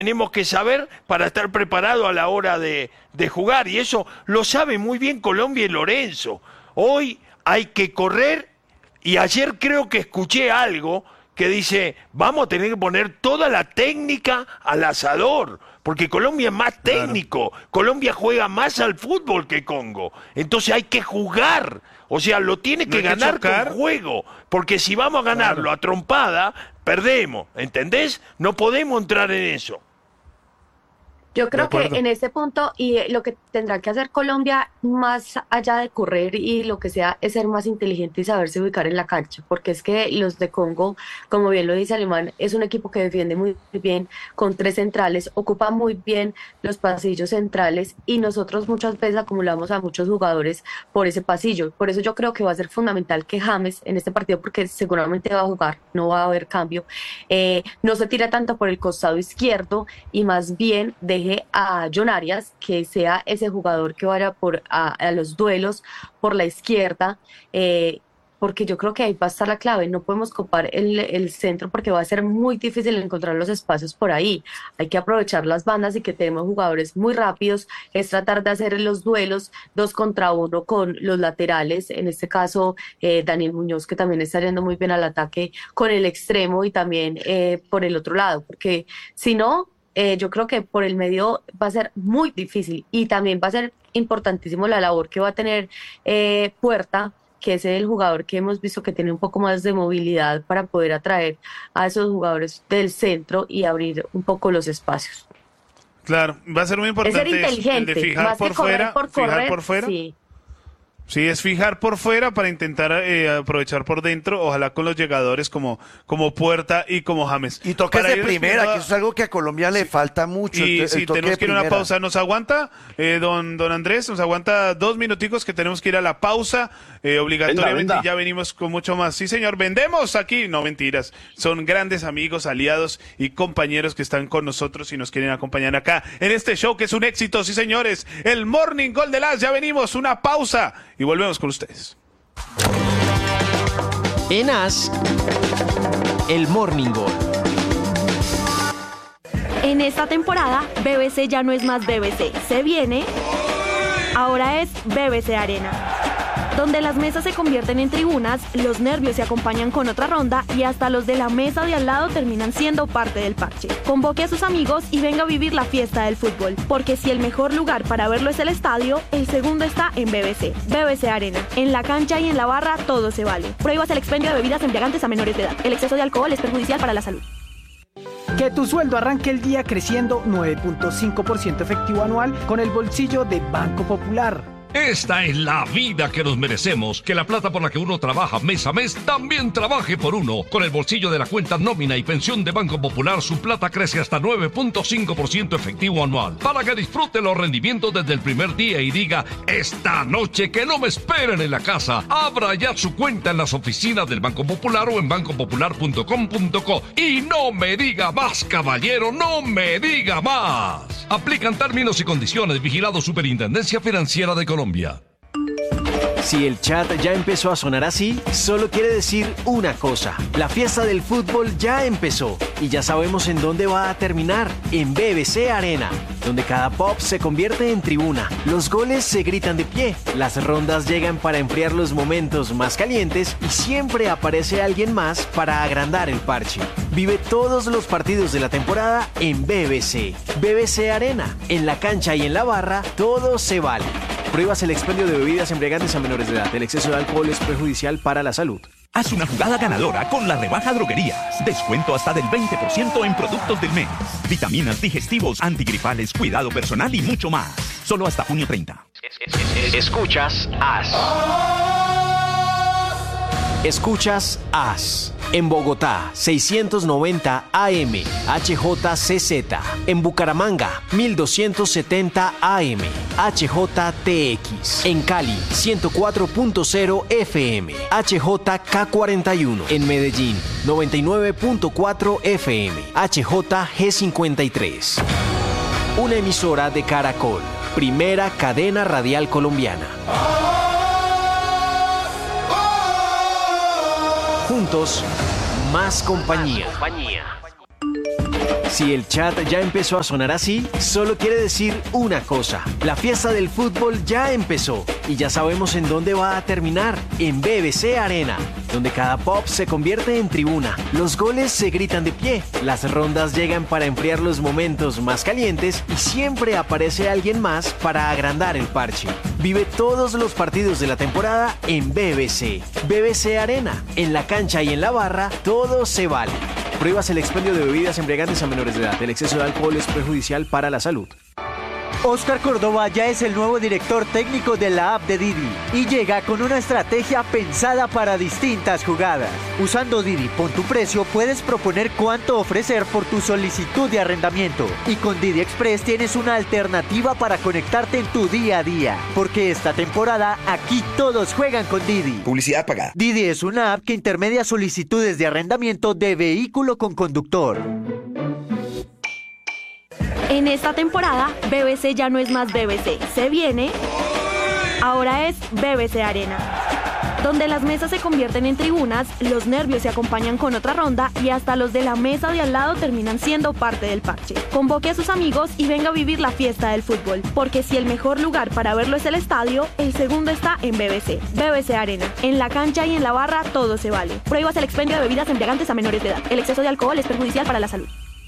tenemos que saber para estar preparados a la hora de jugar. Y eso lo sabe muy bien Colombia y Lorenzo. Hoy hay que correr, y ayer creo que escuché algo que dice, vamos a tener que poner toda la técnica al asador, porque Colombia es más técnico, claro. Colombia juega más al fútbol que Congo, entonces hay que jugar, o sea, lo tiene que ganar con juego, porque si vamos a ganarlo a trompada, perdemos, ¿entendés? No podemos entrar en eso. Yo creo que en este punto, y lo que tendrá que hacer Colombia, más allá de correr y lo que sea, es ser más inteligente y saberse ubicar en la cancha, porque es que los de Congo, como bien lo dice Alemán, es un equipo que defiende muy bien con 3 centrales, ocupa muy bien los pasillos centrales, y nosotros muchas veces acumulamos a muchos jugadores por ese pasillo. Por eso yo creo que va a ser fundamental que James en este partido, porque seguramente va a jugar, no va a haber cambio, no se tira tanto por el costado izquierdo y más bien deje a John Arias, que sea ese jugador que vaya a los duelos por la izquierda, porque yo creo que ahí va a estar la clave. No podemos copar el centro, porque va a ser muy difícil encontrar los espacios por ahí. Hay que aprovechar las bandas, y que tenemos jugadores muy rápidos, es tratar de hacer los duelos 2 contra 1 con los laterales, en este caso Daniel Muñoz, que también está yendo muy bien al ataque con el extremo, y también por el otro lado, porque si no, yo creo que por el medio va a ser muy difícil, y también va a ser importantísimo la labor que va a tener Puerta, que es el jugador que hemos visto que tiene un poco más de movilidad para poder atraer a esos jugadores del centro y abrir un poco los espacios. Claro, va a ser muy importante es ser inteligente, el de fijar más por que correr fuera, fijar por fuera. Sí. Sí, es fijar por fuera para intentar aprovechar por dentro, ojalá con los llegadores como Puerta y como James. Y toques de primera, que eso es algo que a Colombia le falta mucho. Y si tenemos que ir a una pausa, ¿nos aguanta, don Andrés? ¿Nos aguanta 2 minuticos que tenemos que ir a la pausa? Obligatoriamente, venda. Ya venimos con mucho más. Sí, señor, vendemos aquí. No, mentiras. Son grandes amigos, aliados y compañeros que están con nosotros y nos quieren acompañar acá en este show que es un éxito. Sí, señores, el Morning Gol de las. Ya venimos, una pausa y volvemos con ustedes. En AS, el Morning Gol. En esta temporada, BBC ya no es más BBC. Se viene, ahora es BBC Arena, donde las mesas se convierten en tribunas, los nervios se acompañan con otra ronda y hasta los de la mesa de al lado terminan siendo parte del parche. Convoque a sus amigos y venga a vivir la fiesta del fútbol, porque si el mejor lugar para verlo es el estadio, el segundo está en BBC. BBC Arena. En la cancha y en la barra todo se vale. Prohíbas el expendio de bebidas embriagantes a menores de edad. El exceso de alcohol es perjudicial para la salud. Que tu sueldo arranque el día creciendo 9.5% efectivo anual con el bolsillo de Banco Popular. Esta es la vida que nos merecemos, que la plata por la que uno trabaja mes a mes también trabaje por uno. Con el bolsillo de la cuenta nómina y pensión de Banco Popular, su plata crece hasta 9.5% efectivo anual, para que disfrute los rendimientos desde el primer día y diga, esta noche que no me esperen en la casa. Abra ya su cuenta en las oficinas del Banco Popular o en bancopopular.com.co. Y no me diga más, caballero, no me diga más. Aplican términos y condiciones. Vigilado Superintendencia Financiera de Colombia. Si el chat ya empezó a sonar así, solo quiere decir una cosa: la fiesta del fútbol ya empezó y ya sabemos en dónde va a terminar, en BBC Arena, donde cada pop se convierte en tribuna, los goles se gritan de pie, las rondas llegan para enfriar los momentos más calientes y siempre aparece alguien más para agrandar el parche. Vive todos los partidos de la temporada en BBC. BBC Arena, en la cancha y en la barra, todo se vale. Pruebas el expendio de bebidas embriagantes a menores de edad. El exceso de alcohol es perjudicial para la salud. Haz una jugada ganadora con la rebaja Droguerías. Descuento hasta del 20% en productos del mes. Vitaminas, digestivos, antigripales, cuidado personal y mucho más. Solo hasta junio 30. Escuchas AS. Escuchas AS. En Bogotá, 690 AM, HJCZ. En Bucaramanga, 1270 AM, HJTX. En Cali, 104.0 FM, HJK41. En Medellín, 99.4 FM, HJG53. Una emisora de Caracol, primera cadena radial colombiana. Juntos, más compañía. Si el chat ya empezó a sonar así, solo quiere decir una cosa. La fiesta del fútbol ya empezó y ya sabemos en dónde va a terminar, en BBC Arena, donde cada pop se convierte en tribuna. Los goles se gritan de pie, las rondas llegan para enfriar los momentos más calientes y siempre aparece alguien más para agrandar el parche. Vive todos los partidos de la temporada en BBC. BBC Arena, en la cancha y en la barra, todo se vale. Prohíbas el expendio de bebidas embriagantes a menores de edad. El exceso de alcohol es perjudicial para la salud. Oscar Córdoba ya es el nuevo director técnico de la app de Didi y llega con una estrategia pensada para distintas jugadas. Usando Didi Pon tu Precio puedes proponer cuánto ofrecer por tu solicitud de arrendamiento y con Didi Express tienes una alternativa para conectarte en tu día a día, porque esta temporada aquí todos juegan con Didi. Publicidad pagada. Didi es una app que intermedia solicitudes de arrendamiento de vehículo con conductor. En esta temporada, BBC ya no es más BBC. Se viene, ahora es BBC Arena, donde las mesas se convierten en tribunas, los nervios se acompañan con otra ronda y hasta los de la mesa de al lado terminan siendo parte del parche. Convoque a sus amigos y venga a vivir la fiesta del fútbol, porque si el mejor lugar para verlo es el estadio, el segundo está en BBC. BBC Arena. En la cancha y en la barra todo se vale. Prohíbas el expendio de bebidas embriagantes a menores de edad. El exceso de alcohol es perjudicial para la salud.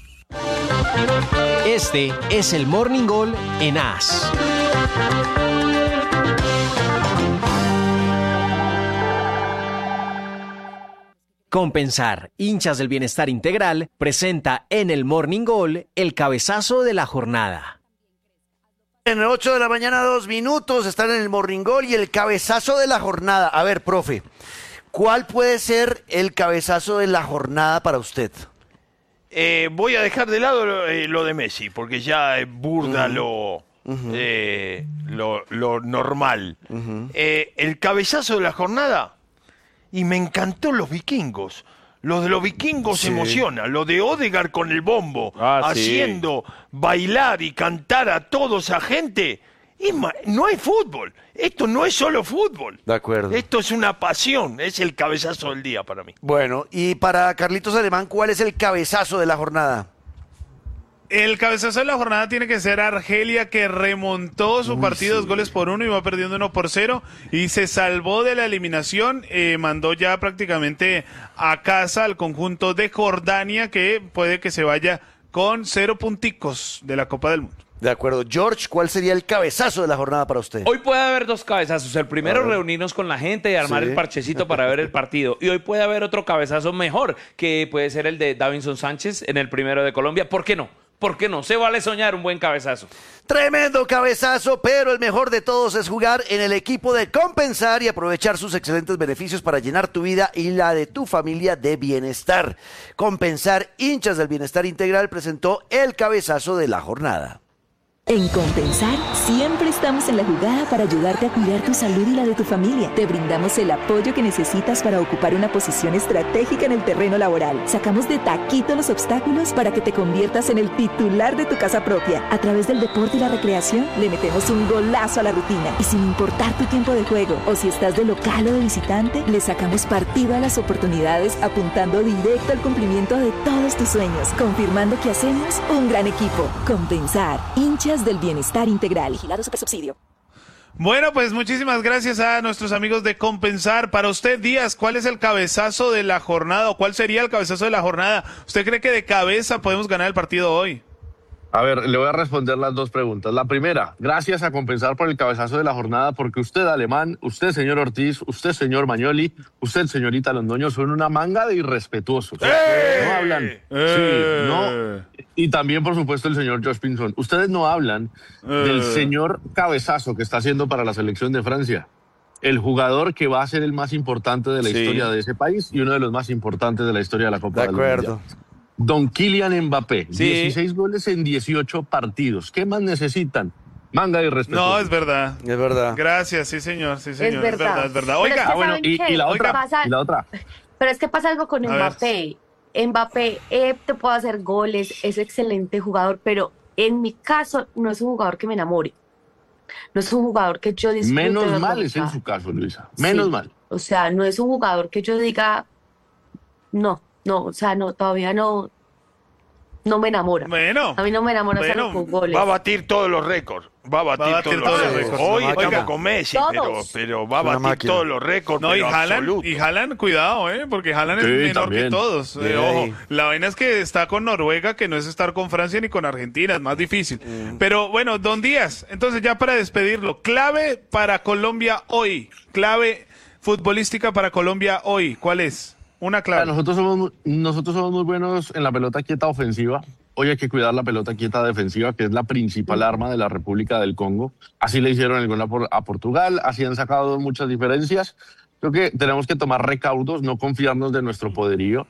Este es el Morning Goal en AS. Compensar, hinchas del bienestar integral, presenta en el Morning Goal el cabezazo de la jornada. En el 8 de la mañana, 2 minutos, están en el Morning Goal y el cabezazo de la jornada. A ver, profe, ¿cuál puede ser el cabezazo de la jornada para usted? Voy a dejar de lado lo de Messi, porque ya es burda lo normal. El cabezazo de la jornada, y me encantó los vikingos. Lo de los vikingos emociona. Lo de Odegaard con el bombo, haciendo bailar y cantar a toda esa gente. No hay fútbol. Esto no es solo fútbol. De acuerdo. Esto es una pasión. Es el cabezazo del día para mí. Bueno, y para Carlitos Alemán, ¿cuál es el cabezazo de la jornada? El cabezazo de la jornada tiene que ser Argelia, que remontó su partido 2-1 y va perdiendo 1-0 y se salvó de la eliminación. Mandó ya prácticamente a casa al conjunto de Jordania, que puede que se vaya con 0 punticos de la Copa del Mundo. De acuerdo. George, ¿cuál sería el cabezazo de la jornada para usted? Hoy puede haber 2 cabezazos. El primero, reunirnos con la gente y armar el parchecito para ver el partido. Y hoy puede haber otro cabezazo mejor, que puede ser el de Davinson Sánchez en el primero de Colombia. ¿Por qué no? ¿Por qué no? Se vale soñar un buen cabezazo. Tremendo cabezazo, pero el mejor de todos es jugar en el equipo de Compensar y aprovechar sus excelentes beneficios para llenar tu vida y la de tu familia de bienestar. Compensar, hinchas del bienestar integral, presentó el cabezazo de la jornada. En Compensar siempre estamos en la jugada para ayudarte a cuidar tu salud y la de tu familia. Te brindamos el apoyo que necesitas para ocupar una posición estratégica en el terreno laboral. Sacamos de taquito los obstáculos para que te conviertas en el titular de tu casa propia. A través del deporte y la recreación le metemos un golazo a la rutina. Y sin importar tu tiempo de juego o si estás de local o de visitante, le sacamos partido a las oportunidades apuntando directo al cumplimiento de todos tus sueños, confirmando que hacemos un gran equipo. Compensar, hinchas del bienestar integral. Vigilado Supersubsidio. Bueno, pues muchísimas gracias a nuestros amigos de Compensar. Para usted, Díaz, ¿cuál es el cabezazo de la jornada o cuál sería el cabezazo de la jornada? ¿Usted cree que de cabeza podemos ganar el partido hoy? A ver, le voy a responder las 2 preguntas. La primera, gracias a Compensar por el cabezazo de la jornada, porque usted, Alemán, usted, señor Ortiz, usted, señor Magnoli, usted, señorita Londoño, son una manga de irrespetuosos. No hablan. Sí, no. Y también, por supuesto, el señor Josh Pinson. Ustedes no hablan del señor cabezazo que está haciendo para la selección de Francia. El jugador que va a ser el más importante de la historia de ese país y uno de los más importantes de la historia de la Copa del Mundo. De acuerdo. Don Kylian Mbappé, 16 goles en 18 partidos. ¿Qué más necesitan? Manga y respeto. No, es verdad. Es verdad. Gracias, sí señor, sí señor. Es verdad. Es verdad. Oiga, bueno, y la otra. Y la otra. Pero es que pasa algo con Mbappé. Mbappé te puede hacer goles, es excelente jugador, pero en mi caso no es un jugador que me enamore. No es un jugador que yo disfrute. Menos mal es en su caso, Luisa. Menos mal. O sea, no es un jugador que yo diga, no, o sea, no, todavía no no me enamora. Bueno. A mí no me enamora hacer los goles. Va a batir todos los récords. Va a batir todos los récords. Hoy estamos con Messi, pero va a batir todos los récords. No, y Haaland, cuidado, porque Haaland es menor que todos. Ojo, la vaina es que está con Noruega, que no es estar con Francia ni con Argentina, es más difícil. Pero bueno, don Díaz, entonces ya para despedirlo, clave para Colombia hoy, clave futbolística para Colombia hoy, ¿cuál es? Una clave. Nosotros somos muy buenos en la pelota quieta ofensiva. Hoy hay que cuidar la pelota quieta defensiva, que es la principal arma de la República del Congo. Así le hicieron el gol a Portugal, así han sacado muchas diferencias. Creo que tenemos que tomar recaudos, no confiarnos de nuestro poderío.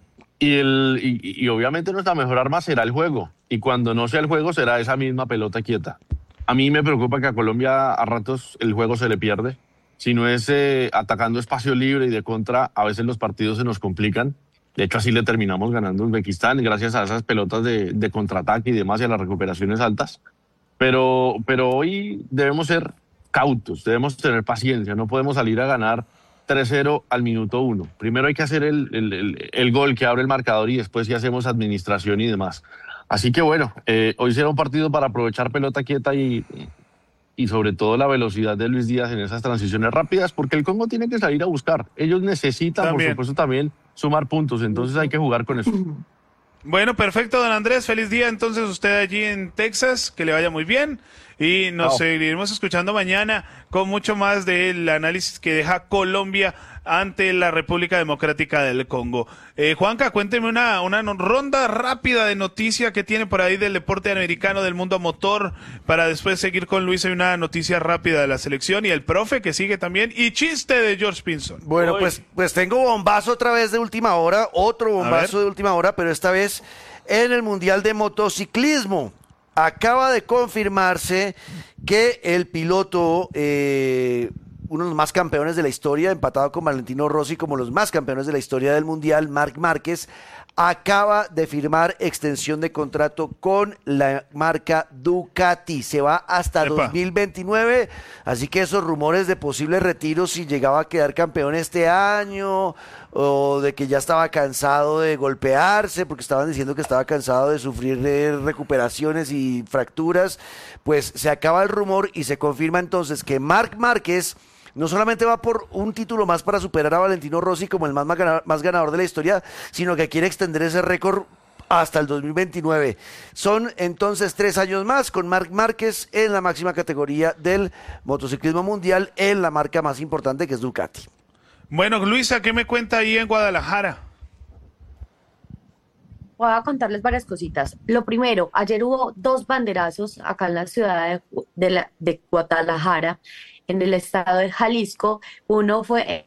Y obviamente nuestra mejor arma será el juego. Y cuando no sea el juego, será esa misma pelota quieta. A mí me preocupa que a Colombia a ratos el juego se le pierde. Si no es atacando espacio libre y de contra, a veces los partidos se nos complican. De hecho, así le terminamos ganando a Uzbekistán, gracias a esas pelotas de contraataque y demás, y a las recuperaciones altas. Pero hoy debemos ser cautos, debemos tener paciencia, no podemos salir a ganar 3-0 al minuto 1. Primero hay que hacer el gol que abre el marcador y después sí hacemos administración y demás. Así que bueno, hoy será un partido para aprovechar pelota quieta y sobre todo la velocidad de Luis Díaz en esas transiciones rápidas, porque el Congo tiene que salir a buscar. Ellos necesitan, por supuesto, también sumar puntos, entonces hay que jugar con eso. Bueno, perfecto, don Andrés, feliz día entonces usted allí en Texas, que le vaya muy bien y nos seguiremos escuchando mañana con mucho más del análisis que deja Colombia ante la República Democrática del Congo. Juanca, cuénteme una ronda rápida de noticia que tiene por ahí del deporte americano, del mundo motor, para después seguir con Luis. Hay una noticia rápida de la selección y el profe que sigue también, y chiste de George Pinson. Bueno, pues tengo bombazo otra vez de última hora, otro bombazo de última hora, pero esta vez en el Mundial de Motociclismo. Acaba de confirmarse que el piloto, uno de los más campeones de la historia, empatado con Valentino Rossi como los más campeones de la historia del Mundial, Marc Márquez, acaba de firmar extensión de contrato con la marca Ducati. Se va hasta 2029, así que esos rumores de posibles retiros, si llegaba a quedar campeón este año, o de que ya estaba cansado de golpearse, porque estaban diciendo que estaba cansado de sufrir recuperaciones y fracturas, pues se acaba el rumor y se confirma entonces que Marc Márquez no solamente va por un título más para superar a Valentino Rossi como el más ganador de la historia, sino que quiere extender ese récord hasta el 2029. Son entonces 3 años más con Marc Márquez en la máxima categoría del motociclismo mundial en la marca más importante, que es Ducati. Bueno, Luisa, ¿qué me cuenta ahí en Guadalajara? Voy a contarles varias cositas. Lo primero, ayer hubo 2 banderazos acá en la ciudad de Guadalajara, en el estado de Jalisco. Uno fue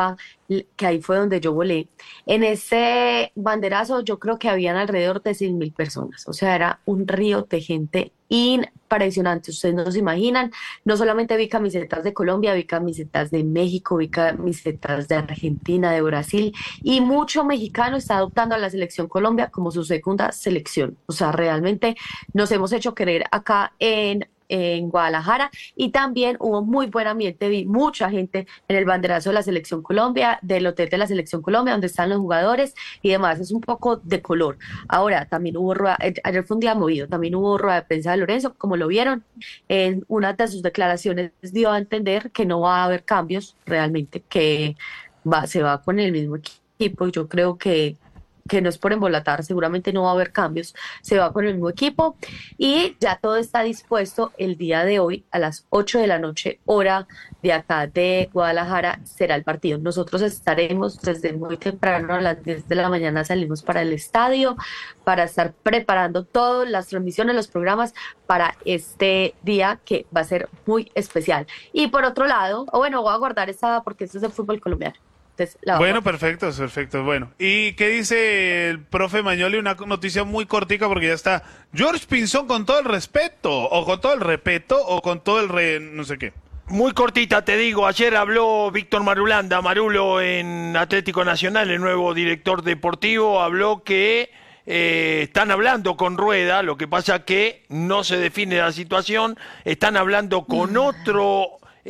que ahí fue donde yo volé. En ese banderazo yo creo que habían alrededor de 100,000 personas. O sea, era un río de gente impresionante. Ustedes no se imaginan. No solamente vi camisetas de Colombia, vi camisetas de México, vi camisetas de Argentina, de Brasil, y mucho mexicano está adoptando a la selección Colombia como su segunda selección. O sea, realmente nos hemos hecho querer acá en Guadalajara, y también hubo muy buen ambiente, vi mucha gente en el banderazo de la Selección Colombia, del hotel de la Selección Colombia, donde están los jugadores y demás. Es un poco de color. Ahora, también hubo ayer fue un día movido, también hubo rueda de prensa de Lorenzo, como lo vieron, en una de sus declaraciones dio a entender que no va a haber cambios realmente, que se va con el mismo equipo. Yo creo que no es por embolatar, seguramente no va a haber cambios, se va con el mismo equipo y ya todo está dispuesto. El día de hoy a las 8 de la noche, hora de acá de Guadalajara, será el partido. Nosotros estaremos desde muy temprano, a las 10 de la mañana salimos para el estadio para estar preparando todas las transmisiones, los programas para este día que va a ser muy especial. Y por otro lado, voy a guardar esta porque esto es el fútbol colombiano. Bueno, perfecto. Bueno, ¿y qué dice el profe Magnoli? Una noticia muy cortica porque ya está George Pinson, con todo el respeto, o con todo el repeto, o con todo el no sé qué. Muy cortita, te digo. Ayer habló Víctor Marulanda, Marulo, en Atlético Nacional, el nuevo director deportivo. Habló que están hablando con Rueda, lo que pasa que no se define la situación. Están hablando con otro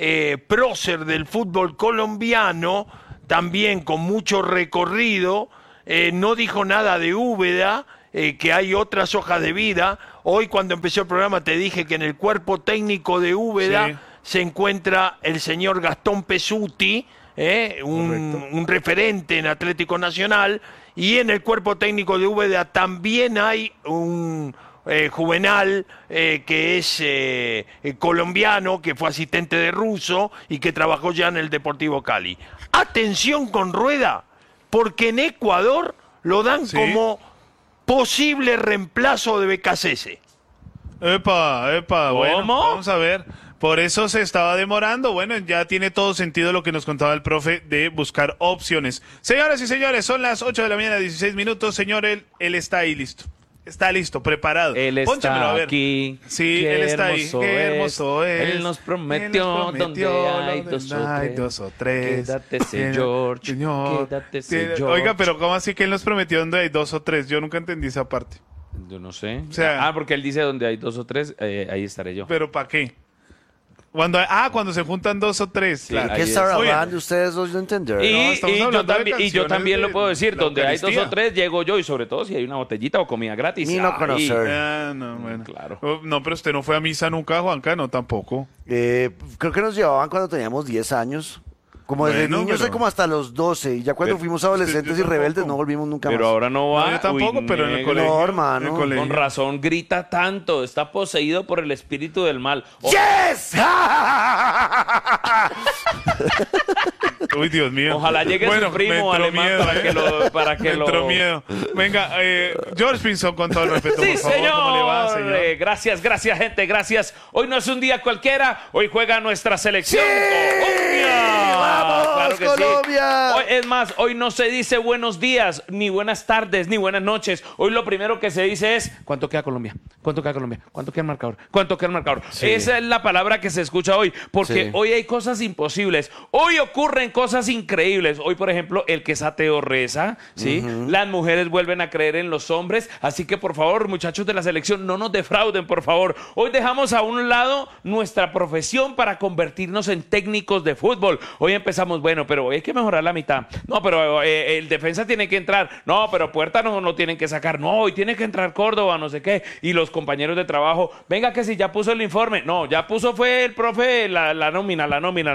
prócer del fútbol colombiano, también con mucho recorrido. No dijo nada de Úbeda, que hay otras hojas de vida. Hoy cuando empezó el programa te dije que en el cuerpo técnico de Úbeda se encuentra el señor Gastón Pesuti, un referente en Atlético Nacional, y en el cuerpo técnico de Úbeda también hay un Juvenal, que es colombiano, que fue asistente de Russo y que trabajó ya en el Deportivo Cali. Atención con Rueda, porque en Ecuador lo dan como posible reemplazo de Becasese. Epa, bueno, vamos a ver. Por eso se estaba demorando. Bueno, ya tiene todo sentido lo que nos contaba el profe de buscar opciones. Señoras y señores, son las 8 de la mañana, 16 minutos. Señor, él está ahí listo. Está listo, preparado. Él está a ver. Aquí. Sí, qué él está ahí. Qué hermoso es. Él nos prometió donde hay dos o tres. Quédate, George. George. Oiga, pero ¿cómo así que él nos prometió donde hay 2 o 3? Yo nunca entendí esa parte. Yo no sé. O sea, porque él dice donde hay 2 o 3, ahí estaré yo. ¿Pero para qué? Cuando se juntan 2 o 3. Sí, claro. ¿Qué están hablando ustedes dos de entender? Y yo también lo puedo decir, donde hay 2 o 3 llego yo, y sobre todo si hay una botellita o comida gratis. Ni no conocer. No, bueno. Claro. No, pero usted no fue a misa nunca, Juanca, no tampoco. Creo que nos llevaban cuando teníamos 10 años. Como desde niños, soy como hasta los 12. Y ya cuando fuimos adolescentes y rebeldes no volvimos nunca más. Pero ahora no va. No, yo tampoco, pero en el colegio. No, hermano. Con razón grita tanto. Está poseído por el espíritu del mal. ¡Yes! Uy, Dios mío. Ojalá llegue su primo alemán miedo, para que lo... Entró miedo. Venga, George Pinzón, con todo el respeto, sí, por favor. Señor. ¿Cómo le va, señor? Gracias, gente, gracias. Hoy no es un día cualquiera. Hoy juega nuestra selección. ¡Sí! ¡Colombia! ¡Vamos, claro que Colombia! Sí. Hoy, es más, hoy no se dice buenos días, ni buenas tardes, ni buenas noches. Hoy lo primero que se dice es ¿cuánto queda Colombia? ¿Cuánto queda Colombia? ¿Cuánto queda el marcador? ¿Cuánto queda el marcador? Sí. Esa es la palabra que se escucha hoy, porque hoy hay cosas imposibles. Hoy ocurren cosas increíbles. Hoy, por ejemplo, el que es ateo reza, ¿sí? Las mujeres vuelven a creer en los hombres. Así que, por favor, muchachos de la selección, no nos defrauden, por favor. Hoy dejamos a un lado nuestra profesión para convertirnos en técnicos de fútbol. Hoy empezamos, bueno, pero hoy hay que mejorar la mitad. No, pero el defensa tiene que entrar. No, pero Puerta no tienen que sacar. No, hoy tiene que entrar Córdoba, no sé qué. Y los compañeros de trabajo, venga que si ya puso el informe. No, ya puso fue el profe la nómina.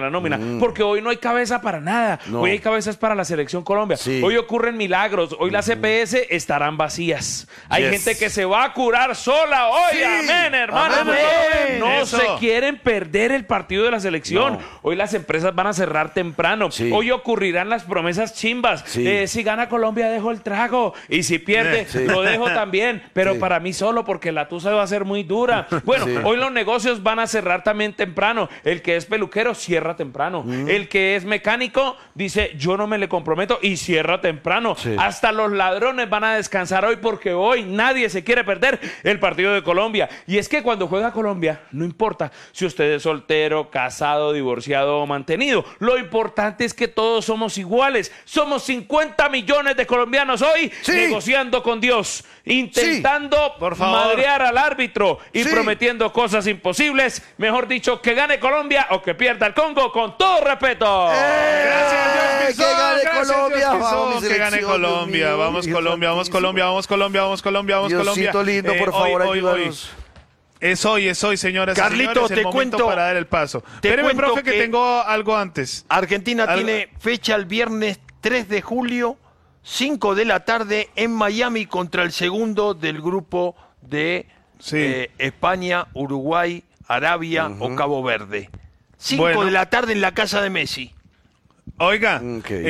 Porque hoy no hay cabeza para nada. No. Hoy hay cabezas para la selección Colombia. Sí. Hoy ocurren milagros. Hoy las EPS estarán vacías. Hay gente que se va a curar sola hoy. Sí. Amén, hermano. Amén. No se quieren perder el partido de la selección. No. Hoy las empresas van a cerrar temprano. Sí. Hoy ocurrirán las promesas chimbas. Sí. Si gana Colombia, dejo el trago. Y si pierde, lo dejo también. Pero para mí solo, porque la tusa va a ser muy dura. Bueno, hoy los negocios van a cerrar también temprano. El que es peluquero cierra temprano. El que es mecánico dice, yo no me le comprometo, y cierra temprano. Hasta los ladrones van a descansar hoy, porque hoy nadie se quiere perder el partido de Colombia. Y es que cuando juega Colombia, no importa si usted es soltero, casado, divorciado o mantenido. Lo importante es que todos somos iguales. Somos 50 millones de colombianos hoy negociando con Dios, intentando madrear al árbitro y prometiendo cosas imposibles. Mejor dicho, que gane Colombia o que pierda el Congo, con todo respeto. Gracias, que gane Colombia. Vamos, que gane Colombia. Vamos, Colombia, vamos, Colombia, vamos, Colombia, vamos, Colombia, vamos, Colombia. Diosito lindo, por favor, ayúdanos. Es hoy, señoras y Carlitos, señores, te cuento para dar el paso. Espéreme, profe, que tengo algo antes. Argentina tiene fecha el viernes 3 de julio, 5 de la tarde, en Miami, contra el segundo del grupo de España, Uruguay, Arabia o Cabo Verde. 5 de la tarde en la casa de Messi. Oiga,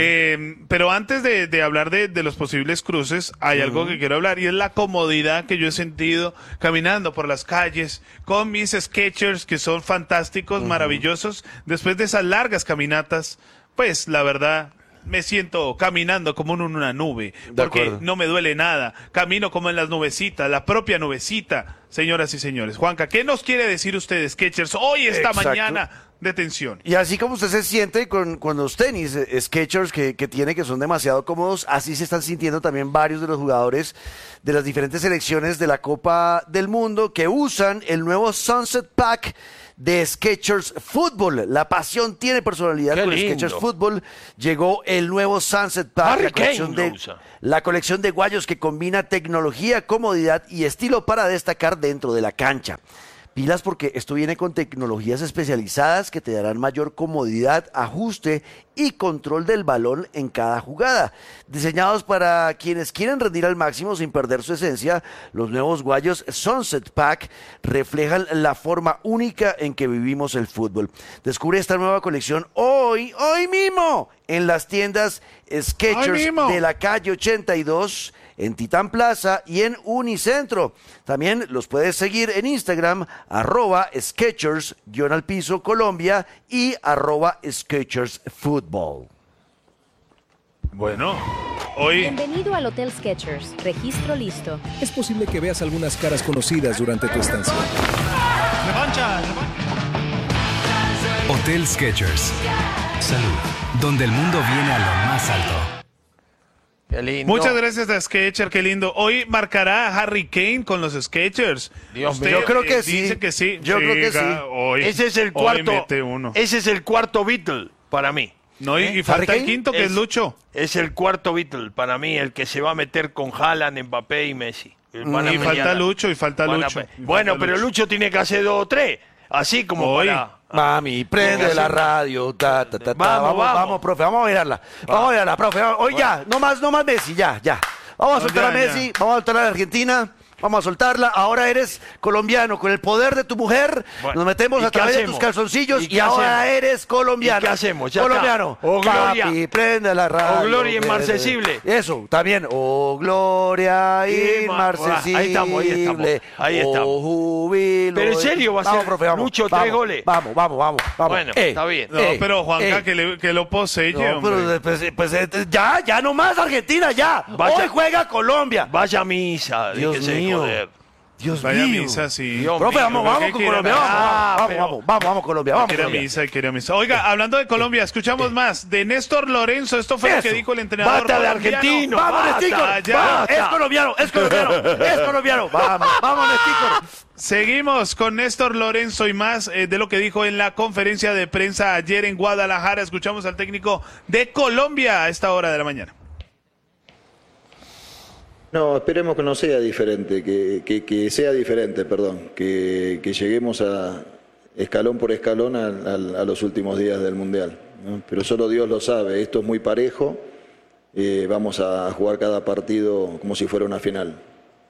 pero antes de hablar de los posibles cruces, hay algo que quiero hablar, y es la comodidad que yo he sentido caminando por las calles con mis Skechers, que son fantásticos, maravillosos. Después de esas largas caminatas, pues la verdad, me siento caminando como en una nube, porque no me duele nada. Camino como en las nubecitas, la propia nubecita. Señoras y señores, Juanca, ¿qué nos quiere decir usted, Skechers, hoy, esta mañana de tensión. Y así como usted se siente con los tenis Skechers que tiene, que son demasiado cómodos, así se están sintiendo también varios de los jugadores de las diferentes selecciones de la Copa del Mundo que usan el nuevo Sunset Pack de Skechers Football. La pasión tiene personalidad. Qué con lindo. Skechers Football llegó el nuevo Sunset Pack, la colección de guayos que combina tecnología, comodidad y estilo para destacar dentro de la cancha. Pilas, porque esto viene con tecnologías especializadas que te darán mayor comodidad, ajuste y control del balón en cada jugada. Diseñados para quienes quieren rendir al máximo sin perder su esencia, los nuevos guayos Sunset Pack reflejan la forma única en que vivimos el fútbol. Descubre esta nueva colección hoy mismo, en las tiendas Skechers de la calle 82, en Titán Plaza y en Unicentro. También los puedes seguir en Instagram, @Skechers_Colombia y @SkechersFootball. Bueno, hoy... Bienvenido al Hotel Skechers. Registro listo. Es posible que veas algunas caras conocidas durante tu estancia. ¡Revancha! Hotel Skechers. Salud. Donde el mundo viene a lo más alto. Qué lindo. Muchas gracias a Skechers, qué lindo. Hoy marcará Harry Kane con los Skechers. Dios mío, yo creo que dice sí. que sí. Yo creo que sí. Hoy, ese es el cuarto. mete uno. Ese es el cuarto Beatle para mí. No, y falta el quinto, que es Lucho. Es el cuarto Beatle para mí, el que se va a meter con Haaland, Mbappé y Messi. Y falta Lucho, Bueno, pero Lucho tiene que hacer 2 o 3. Así como hoy. para... Mami, prende la radio. Vamos, profe, vamos a mirarla. Vamos a mirarla, profe. Hoy ya, no más Messi, ya. Vamos a soltar a Messi, vamos a soltar a la Argentina. Vamos a soltarla. Ahora eres colombiano. Con el poder de tu mujer, nos metemos a través de tus calzoncillos y ahora eres colombiano. ¿Y qué hacemos? Ya colombiano. Está. Oh, Gloria. Papi, prende la radio. Oh, Gloria inmarcesible. Eso, también. Oh, Gloria inmarcesible. Ahí estamos. Oh, júbilo. Pero en serio va a ser, profe, vamos. Lucho, 3 goles. Vamos. Bueno, está bien. No, pero Juanca, que lo posee, no, pero ya no más Argentina, ya. Hoy juega Colombia. Vaya misa. Dios mío. Dios Vaya mío. misa, sí. Dios profe, vamos con Colombia. Vamos, Colombia. Vamos. Quiere misa. Oiga, hablando de Colombia, escuchamos más de Néstor Lorenzo. Esto fue lo que dijo el entrenador. Basta de argentino. Vamos, Néstor. Es colombiano. Vamos, Néstor. Seguimos con Néstor Lorenzo y más de lo que dijo en la conferencia de prensa ayer en Guadalajara. Escuchamos al técnico de Colombia a esta hora de la mañana. No, esperemos que no sea diferente, que sea diferente, perdón, que lleguemos a escalón por escalón a los últimos días del Mundial, ¿no? Pero solo Dios lo sabe, esto es muy parejo, vamos a jugar cada partido como si fuera una final.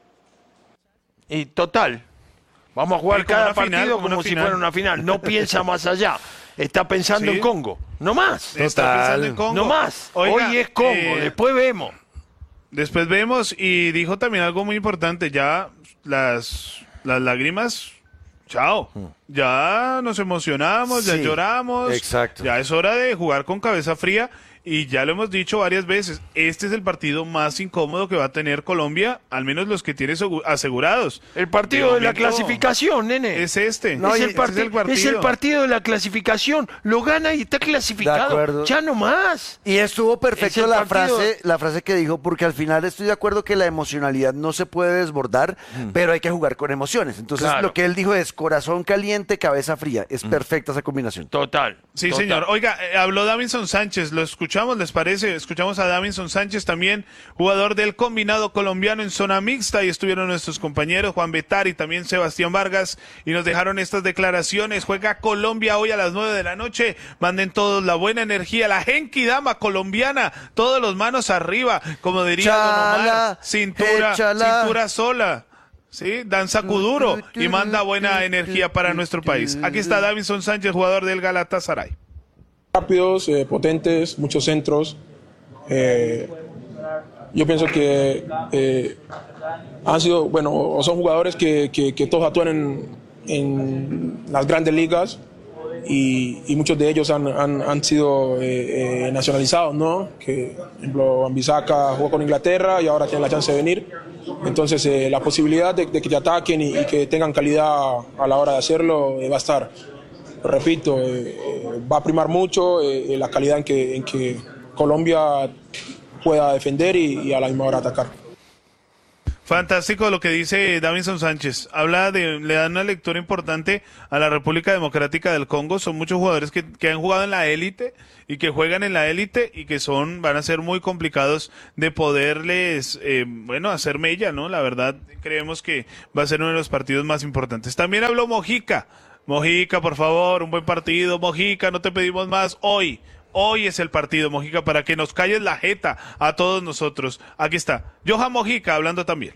Y total, vamos a jugar cada partido como si fuera una final, no piensa más allá. Está pensando en Congo, no más. Está pensando en Congo. No más. Oiga, hoy es Congo, después vemos. Después vemos, y dijo también algo muy importante, ya las lágrimas, chao, ya nos emocionamos, ya lloramos, exacto. Ya es hora de jugar con cabeza fría, y ya lo hemos dicho varias veces, este es el partido más incómodo que va a tener Colombia, al menos los que tiene asegurados. El partido de la clasificación, nene. Es este. No, es el partido de la clasificación. Lo gana y está clasificado. Ya no más. Y estuvo perfecto la frase que dijo, porque al final estoy de acuerdo que la emocionalidad no se puede desbordar, pero hay que jugar con emociones. Entonces lo que él dijo es corazón caliente, cabeza fría. Es perfecta esa combinación. Total. Sí, señor. Oiga, habló Davinson Sánchez, lo escuchamos, ¿les parece? Escuchamos a Davinson Sánchez, también jugador del combinado colombiano en zona mixta, y estuvieron nuestros compañeros Juan Betar y también Sebastián Vargas, y nos dejaron estas declaraciones. Juega Colombia hoy a las 9 de la noche, manden todos la buena energía, la Genki Dama colombiana, todos los manos arriba, como diría Don Omar, cintura sola. Sí, danza kuduro y manda buena energía para nuestro país. Aquí está Davinson Sánchez, jugador del Galatasaray. Rápidos, potentes, muchos centros. Yo pienso que han sido, o son jugadores que todos actúan en las grandes ligas, y muchos de ellos han sido nacionalizados, ¿no? Que, por ejemplo, Wan-Bissaka jugó con Inglaterra y ahora tiene la chance de venir. Entonces, la posibilidad de que te ataquen y que tengan calidad a la hora de hacerlo va a estar. repito, va a primar mucho la calidad en que Colombia pueda defender y a la misma hora atacar. Fantástico lo que dice Davinson Sánchez. Le da una lectura importante a la República Democrática del Congo. Son muchos jugadores que han jugado en la élite y que juegan en la élite y que van a ser muy complicados de poderles, hacer mella, ¿no? La verdad, creemos que va a ser uno de los partidos más importantes. También habló Mojica. Mojica, por favor, un buen partido. Mojica, no te pedimos más hoy. Hoy es el partido, Mojica, para que nos calles la jeta a todos nosotros. Aquí está, Johan Mojica hablando también.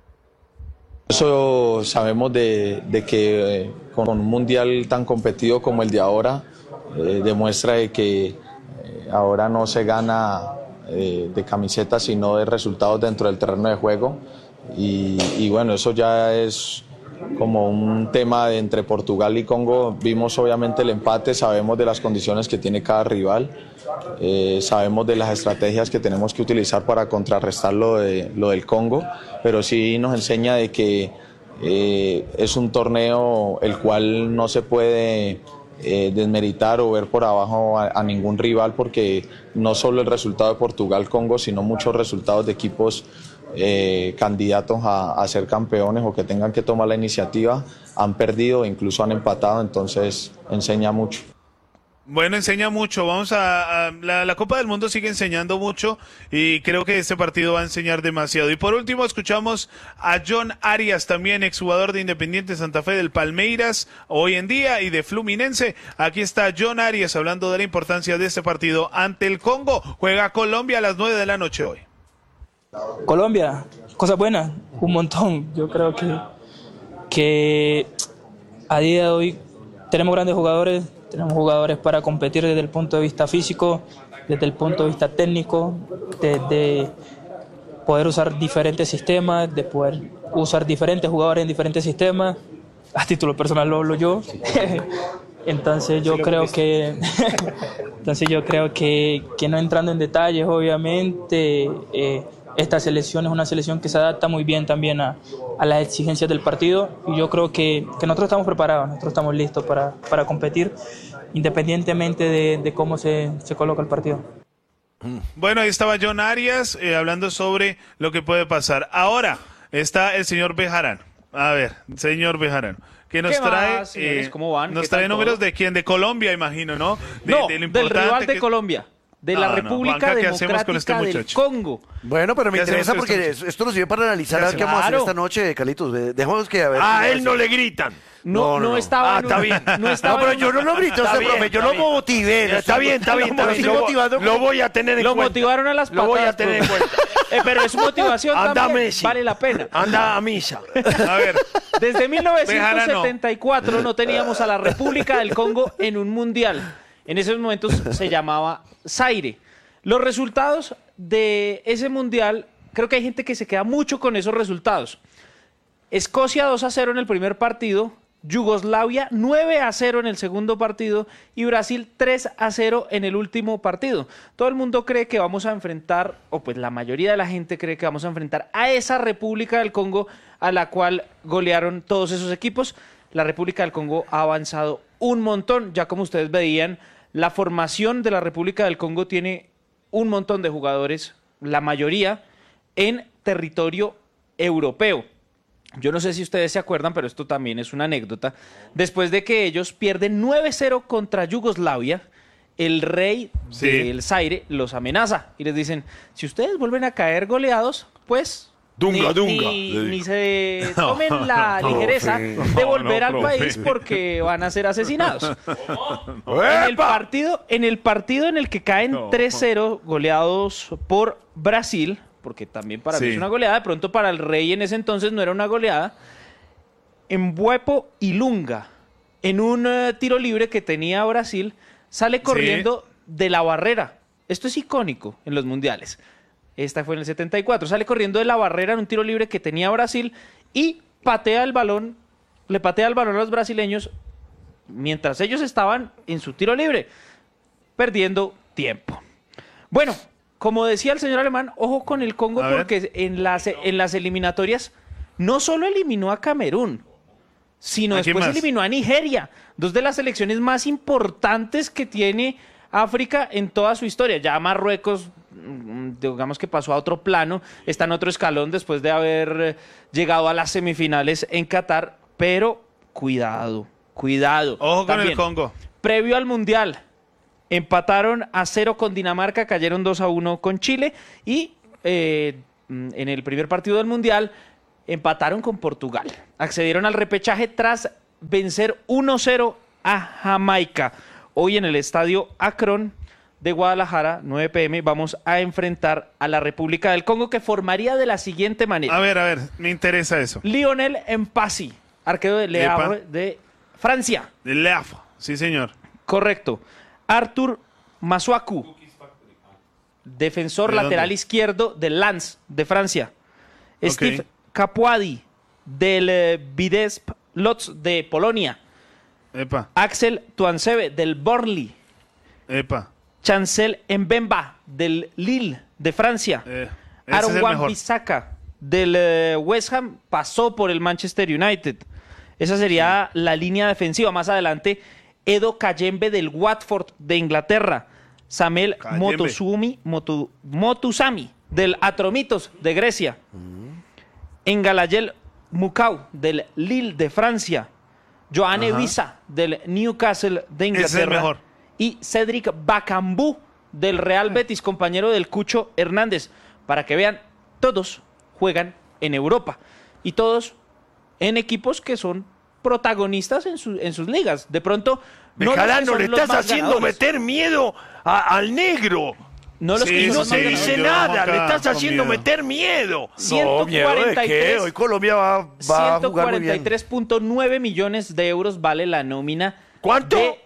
Eso sabemos de que con un mundial tan competido como el de ahora, demuestra de que ahora no se gana de camisetas, sino de resultados dentro del terreno de juego. Y bueno, eso ya es como un tema entre Portugal y Congo. Vimos obviamente el empate, sabemos de las condiciones que tiene cada rival, sabemos de las estrategias que tenemos que utilizar para contrarrestar lo del Congo, pero sí nos enseña de que es un torneo el cual no se puede desmeritar o ver por abajo a ningún rival, porque no solo el resultado de Portugal-Congo, sino muchos resultados de equipos candidatos a ser campeones o que tengan que tomar la iniciativa han perdido, incluso han empatado, entonces enseña mucho. Bueno, enseña mucho. Vamos la Copa del Mundo sigue enseñando mucho y creo que este partido va a enseñar demasiado. Y por último escuchamos a John Arias, también exjugador de Independiente Santa Fe, del Palmeiras hoy en día y de Fluminense. Aquí está John Arias hablando de la importancia de este partido ante el Congo. Juega Colombia a las 9 de la noche hoy. Colombia, cosas buenas, un montón. Yo creo que a día de hoy tenemos grandes jugadores, tenemos jugadores para competir desde el punto de vista físico, desde el punto de vista técnico, de poder usar diferentes sistemas, de poder usar diferentes jugadores en diferentes sistemas. A título personal lo hablo yo. Entonces yo creo que no entrando en detalles, obviamente, esta selección es una selección que se adapta muy bien también a las exigencias del partido, y yo creo que nosotros estamos preparados, nosotros estamos listos para competir, independientemente de cómo se coloca el partido. Bueno, ahí estaba John Arias hablando sobre lo que puede pasar. Ahora está el señor Bejarano. A ver, señor Bejarano, que nos trae, ¿cómo van? Nos trae números todo? ¿De quién? De Colombia, imagino, ¿no? De lo del rival de Colombia. De la República Democrática del Congo. Bueno, pero me interesa porque esto nos sirve para analizar a ver qué vamos a hacer esta noche, Carlitos. Dejemos que a ver. A él no le gritan. No estaba. Está bien. No, pero yo no lo grito, profe, yo lo motivé. Está bien. Lo voy a tener en cuenta. Lo motivaron a las patadas. Lo voy a tener en cuenta. Pero es motivación también. Messi. Vale la pena. Anda a misa. A ver. Desde 1974 no teníamos a la República del Congo en un mundial. En esos momentos se llamaba Zaire. Los resultados de ese mundial, creo que hay gente que se queda mucho con esos resultados. Escocia 2-0 en el primer partido, Yugoslavia 9-0 en el segundo partido y Brasil 3-0 en el último partido. Todo el mundo cree que vamos a enfrentar, o pues la mayoría de la gente cree que vamos a enfrentar a esa República del Congo a la cual golearon todos esos equipos. La República del Congo ha avanzado un montón, ya como ustedes veían. La formación de la República del Congo tiene un montón de jugadores, la mayoría en territorio europeo. Yo no sé si ustedes se acuerdan, pero esto también es una anécdota. Después de que ellos pierden 9-0 contra Yugoslavia, el rey del Zaire los amenaza y les dicen, si ustedes vuelven a caer goleados, pues... Ni se tomen la ligereza de volver al país porque van a ser asesinados. En el partido en el que caen 3-0 goleados por Brasil, porque también para mí es una goleada, de pronto para el rey en ese entonces no era una goleada, en Buepo y Lunga, en un tiro libre que tenía Brasil, sale corriendo de la barrera. Esto es icónico en los mundiales. Esta fue en el 74. Sale corriendo de la barrera en un tiro libre que tenía Brasil y patea el balón, le patea el balón a los brasileños mientras ellos estaban en su tiro libre, perdiendo tiempo. Bueno, como decía el señor Alemán, ojo con el Congo porque en las eliminatorias no solo eliminó a Camerún, sino después eliminó a Nigeria, dos de las selecciones más importantes que tiene África en toda su historia. Ya Marruecos, digamos que pasó a otro plano, está en otro escalón después de haber llegado a las semifinales en Qatar, pero cuidado. Ojo con También, el Congo. Previo al Mundial, empataron a 0 con Dinamarca, cayeron 2-1 con Chile y en el primer partido del Mundial empataron con Portugal. Accedieron al repechaje tras vencer 1-0 a Jamaica. Hoy en el estadio Akron de Guadalajara, 9 p.m., vamos a enfrentar a la República del Congo, que formaría de la siguiente manera. A ver, me interesa eso. Lionel Mpassi, arquero de Le Havre de Francia. De Le Havre, sí señor. Correcto. Arthur Masuaku, defensor lateral izquierdo del Lens de Francia. Okay. Steve Capuadi, del Vitesse Lodz de Polonia. Epa. Axel Tuansebe, del Burnley. Epa. Chancel Mbemba, del Lille de Francia. Aaron Wan-Bissaka, del West Ham, pasó por el Manchester United. Esa sería la línea defensiva. Más adelante, Edo Kayembe, del Watford de Inglaterra. Samuel Motusami, del Atromitos de Grecia. Engalayel Mukau, del Lille de Francia. Joanne Visa, del Newcastle de Inglaterra. Ese es el mejor. Y Cedric Bakambu, del Real Betis, compañero del Cucho Hernández. Para que vean, todos juegan en Europa. Y todos en equipos que son protagonistas en sus ligas. De pronto... Bejarano, le estás haciendo meter miedo al negro. No los que no dice nada, le estás haciendo meter miedo. 143, Hoy Colombia va a jugar muy bien. 143.9 millones de euros vale la nómina. ¿Cuánto? De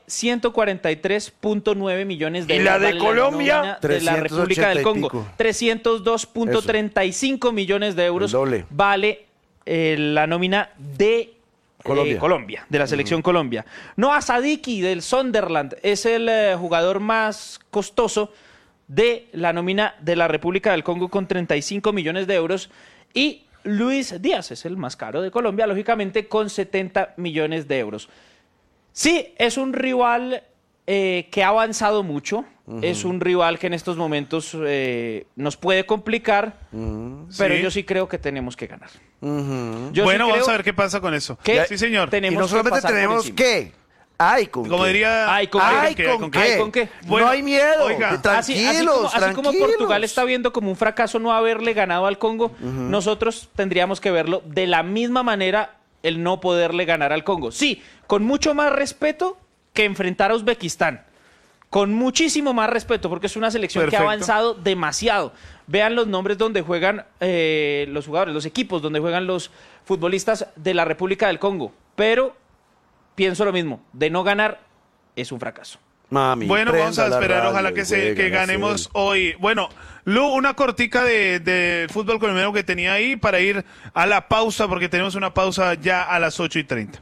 143.9 millones de euros. ¿Y la de Colombia? De la República del Congo. 302.35 millones de euros vale la nómina de Colombia, de la selección Colombia. Noah Sadiki, del Sunderland, es el jugador más costoso de la nómina de la República del Congo, con 35 millones de euros. Y Luis Díaz es el más caro de Colombia, lógicamente, con 70 millones de euros. Sí, es un rival que ha avanzado mucho. Es un rival que en estos momentos nos puede complicar, pero yo sí creo que tenemos que ganar. Bueno, vamos a ver qué pasa con eso. Sí, señor. Y no solamente tenemos que... Ay, ¿con Como qué? diría... Ay, ¿con qué? Bueno, no hay miedo. Oiga, Tranquilos, así como Portugal está viendo como un fracaso no haberle ganado al Congo, nosotros tendríamos que verlo de la misma manera, el no poderle ganar al Congo. Sí, con mucho más respeto que enfrentar a Uzbekistán. Con muchísimo más respeto, porque es una selección que ha avanzado demasiado. Vean los nombres donde juegan los jugadores, los equipos donde juegan los futbolistas de la República del Congo. Pero pienso lo mismo, de no ganar es un fracaso. Mami, bueno, vamos a esperar, ojalá que ganemos hoy. Bueno, Lu, una cortica de fútbol colombiano que tenía ahí para ir a la pausa, porque tenemos una pausa ya a las 8:30.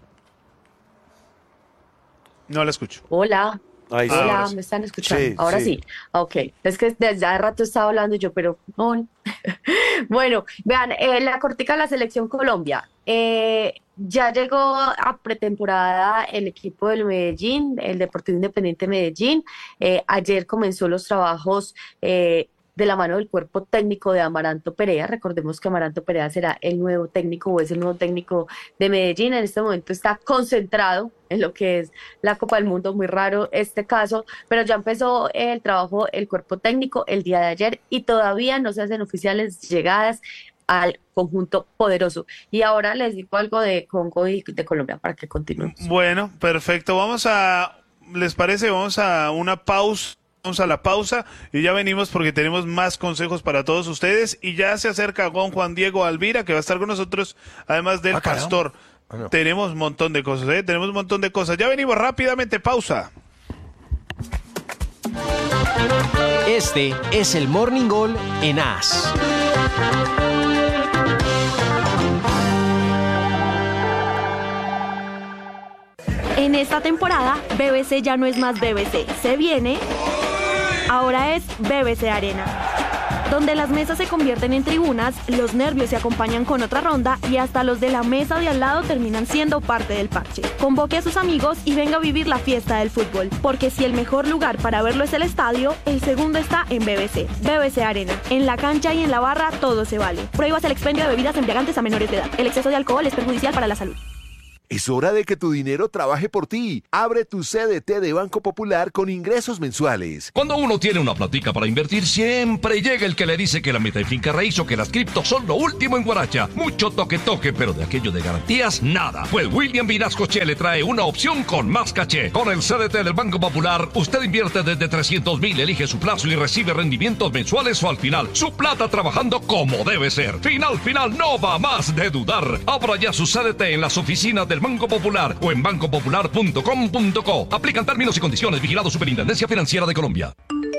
No la escucho. Hola. Hola, ¿me están escuchando? Sí, ahora sí. Ok, es que desde hace rato estaba hablando yo, pero no. Bueno, vean, la cortica de la selección Colombia. Ya llegó a pretemporada el equipo del Medellín, el Deportivo Independiente Medellín. Ayer comenzó los trabajos de la mano del cuerpo técnico de Amaranto Perea. Recordemos que Amaranto Perea será el nuevo técnico, o es el nuevo técnico de Medellín. En este momento está concentrado en lo que es la Copa del Mundo, muy raro este caso, pero ya empezó el trabajo, el cuerpo técnico el día de ayer, y todavía no se hacen oficiales llegadas al conjunto poderoso. Y ahora les digo algo de Congo y de Colombia para que continúen. Bueno, perfecto. ¿Les parece? Vamos a una pausa. Vamos a la pausa y ya venimos, porque tenemos más consejos para todos ustedes, y ya se acerca don Juan Diego Alvira, que va a estar con nosotros, además del pastor. No. Tenemos un montón de cosas, tenemos un montón de cosas. Ya venimos rápidamente, pausa. Este es el Morning Goal en AS. En esta temporada, BBC ya no es más BBC. Se viene... Ahora es BBC Arena. donde las mesas se convierten en tribunas, los nervios se acompañan con otra ronda y hasta los de la mesa de al lado terminan siendo parte del parche. Convoque a sus amigos y venga a vivir la fiesta del fútbol, porque si el mejor lugar para verlo es el estadio, el segundo está en BBC. BBC Arena. En la cancha y en la barra todo se vale. Prohíbas el expendio de bebidas embriagantes a menores de edad. El exceso de alcohol es perjudicial para la salud. Es hora de que tu dinero trabaje por ti. Abre tu CDT de Banco Popular con ingresos mensuales. Cuando uno tiene una platica para invertir, siempre llega el que le dice que la meta en finca raíz o que las criptos son lo último en Guaracha. Mucho toque, pero de aquello de garantías, nada. Pues William Vinascoche le trae una opción con más caché. Con el CDT del Banco Popular, usted invierte desde 300,000, elige su plazo y recibe rendimientos mensuales o al final. Su plata trabajando como debe ser. Final, no va más de dudar. Abra ya su CDT en las oficinas del Banco Popular o en bancopopular.com.co. Aplican términos y condiciones. Vigilado Superintendencia Financiera de Colombia.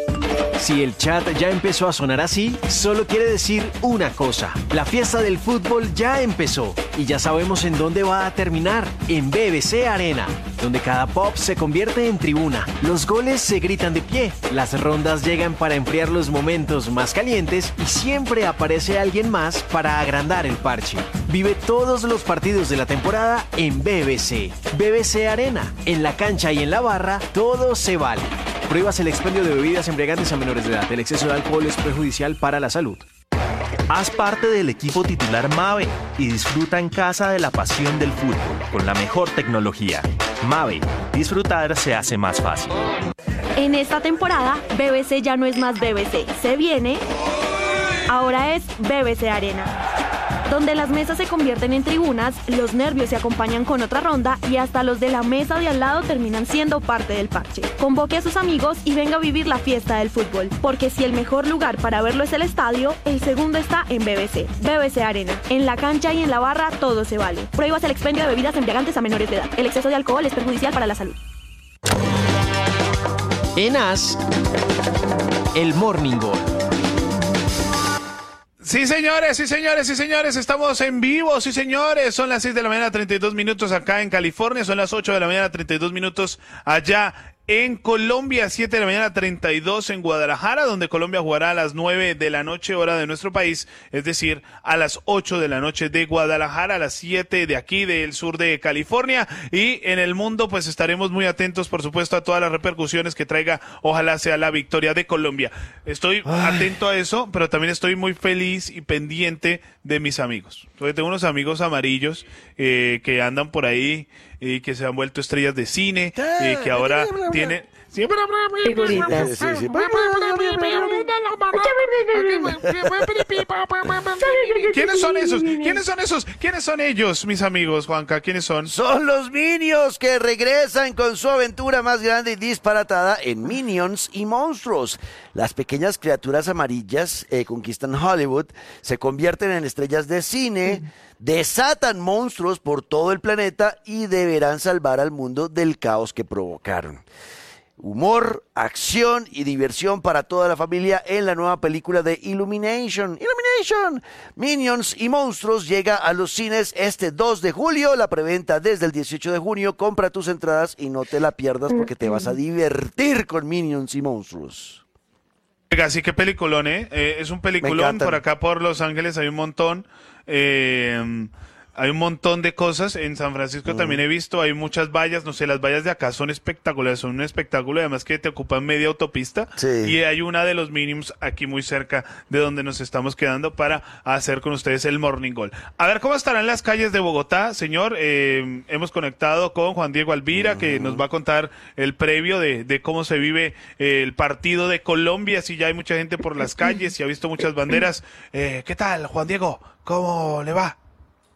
Si el chat ya empezó a sonar así, solo quiere decir una cosa. La fiesta del fútbol ya empezó y ya sabemos en dónde va a terminar. En BBC Arena, donde cada pop se convierte en tribuna. Los goles se gritan de pie, las rondas llegan para enfriar los momentos más calientes y siempre aparece alguien más para agrandar el parche. Vive todos los partidos de la temporada en BBC. BBC Arena, en la cancha y en la barra, todo se vale. Prohíbas el expendio de bebidas embriagantes a menores de edad. El exceso de alcohol es perjudicial para la salud. Haz parte del equipo titular Mave y disfruta en casa de la pasión del fútbol con la mejor tecnología. Mave, disfrutar se hace más fácil. En esta temporada, BBC ya no es más BBC. Se viene. Ahora es BBC Arena, donde las mesas se convierten en tribunas, los nervios se acompañan con otra ronda y hasta los de la mesa de al lado terminan siendo parte del parche. Convoque a sus amigos y venga a vivir la fiesta del fútbol, porque si el mejor lugar para verlo es el estadio, el segundo está en BBC. BBC Arena. En la cancha y en la barra todo se vale. Prohíbas el expendio de bebidas embriagantes a menores de edad. El exceso de alcohol es perjudicial para la salud. En AS, el Morning Goal. Sí, señores, estamos en vivo, sí, señores. Son las 6 de la mañana, 32 minutos acá en California, son las 8 de la mañana, 32 minutos allá en Colombia, 7 de la mañana, 32 en Guadalajara, donde Colombia jugará a las 9 de la noche, hora de nuestro país, es decir, a las 8 de la noche de Guadalajara, a las 7 de aquí, del sur de California, y en el mundo, pues estaremos muy atentos, por supuesto, a todas las repercusiones que traiga, ojalá sea la victoria de Colombia. Estoy atento a eso, pero también estoy muy feliz y pendiente de mis amigos. Porque tengo unos amigos amarillos que andan por ahí y que se han vuelto estrellas de cine y que ahora tienen... ¿Quiénes son esos? ¿Quiénes son ellos, mis amigos, Juanca? ¿Quiénes son? Son los Minions que regresan con su aventura más grande y disparatada en Minions y Monstruos. Las pequeñas criaturas amarillas conquistan Hollywood, se convierten en estrellas de cine, desatan monstruos por todo el planeta y deberán salvar al mundo del caos que provocaron. Humor, acción y diversión para toda la familia en la nueva película de Illumination. Minions y Monstruos llega a los cines este 2 de julio. La preventa desde el 18 de junio. Compra tus entradas y no te la pierdas porque te vas a divertir con Minions y Monstruos. Oiga, sí, qué peliculón, ¿eh? Es un peliculón. Por acá, por Los Ángeles, hay un montón. Hay un montón de cosas. En San Francisco también he visto, hay muchas vallas, no sé, las vallas de acá son espectaculares, son un espectáculo, además que te ocupan media autopista. Sí. Y hay una de los Minions aquí muy cerca de donde nos estamos quedando para hacer con ustedes el Morning Goal. A ver, ¿cómo estarán las calles de Bogotá, señor? Hemos conectado con Juan Diego Alvira, que nos va a contar el previo de cómo se vive el partido de Colombia, si ya hay mucha gente por las calles, si ha visto muchas banderas. ¿Qué tal, Juan Diego? ¿Cómo le va?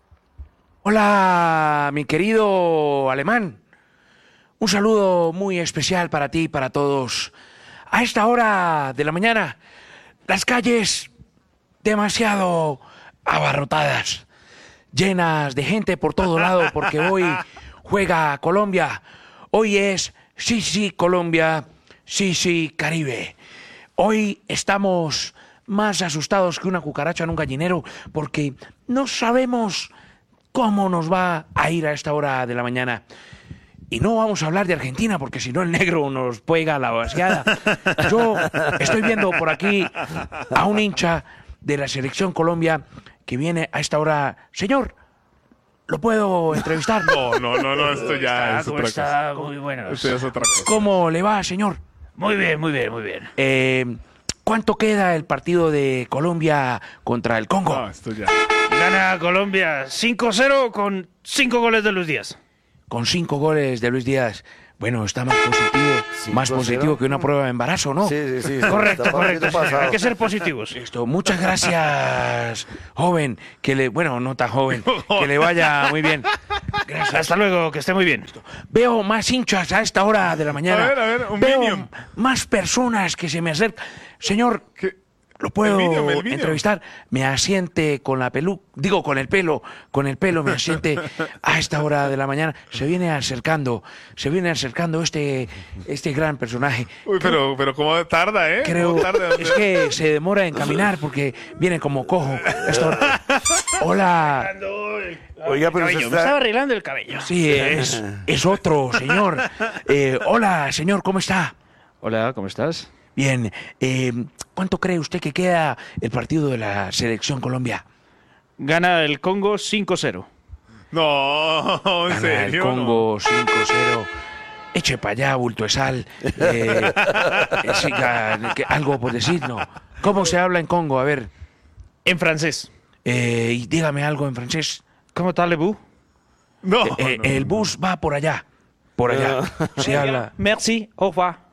Hola, mi querido Alemán. Un saludo muy especial para ti y para todos. A esta hora de la mañana, las calles demasiado abarrotadas, llenas de gente por todo lado, porque hoy juega Colombia. Hoy es sí Colombia, sí Caribe. Hoy estamos más asustados que una cucaracha en un gallinero, porque no sabemos cómo nos va a ir a esta hora de la mañana. Y no vamos a hablar de Argentina, porque si no el negro nos pega la vaciada. Yo estoy viendo por aquí a un hincha de la Selección Colombia que viene a esta hora. Señor, ¿lo puedo entrevistar? No, esto ya es otra cosa. Muy bueno. Esto ya es otra cosa. ¿Cómo le va, señor? Muy bien. ¿Cuánto queda el partido de Colombia contra el Congo? No, esto ya. Gana Colombia 5-0 con 5 goles de Luis Díaz. Con 5 goles de Luis Díaz. Bueno, está más positivo que una prueba de embarazo, ¿no? Sí. Correcto. Hay que ser positivos. Listo. Muchas gracias, joven. No tan joven. Que le vaya muy bien. Gracias. Hasta luego, que esté muy bien. Veo más hinchas a esta hora de la mañana. A ver, un Veo Minion. más personas que se me acercan. Señor, ¿lo puedo entrevistar? Me asiente con la con el pelo me asiente a esta hora de la mañana. Se viene acercando este gran personaje. Uy, pero cómo tarda, ¿eh? Es que se demora en caminar porque viene como cojo. Hola. Oiga, pero me estaba arreglando el cabello. Sí, es otro, señor. Hola, señor, ¿cómo está? Hola, ¿cómo estás? Bien, ¿cuánto cree usted que queda el partido de la Selección Colombia? Gana el Congo 5-0. No, en Gana serio. el Congo 5-0. Eche para allá, bulto de sal. Algo por decir, ¿no? ¿Cómo se habla en Congo? A ver. En francés. Y dígame algo en francés. ¿Cómo tal, le bus? No, el bus va por allá. Por allá. Se habla. Merci, au revoir.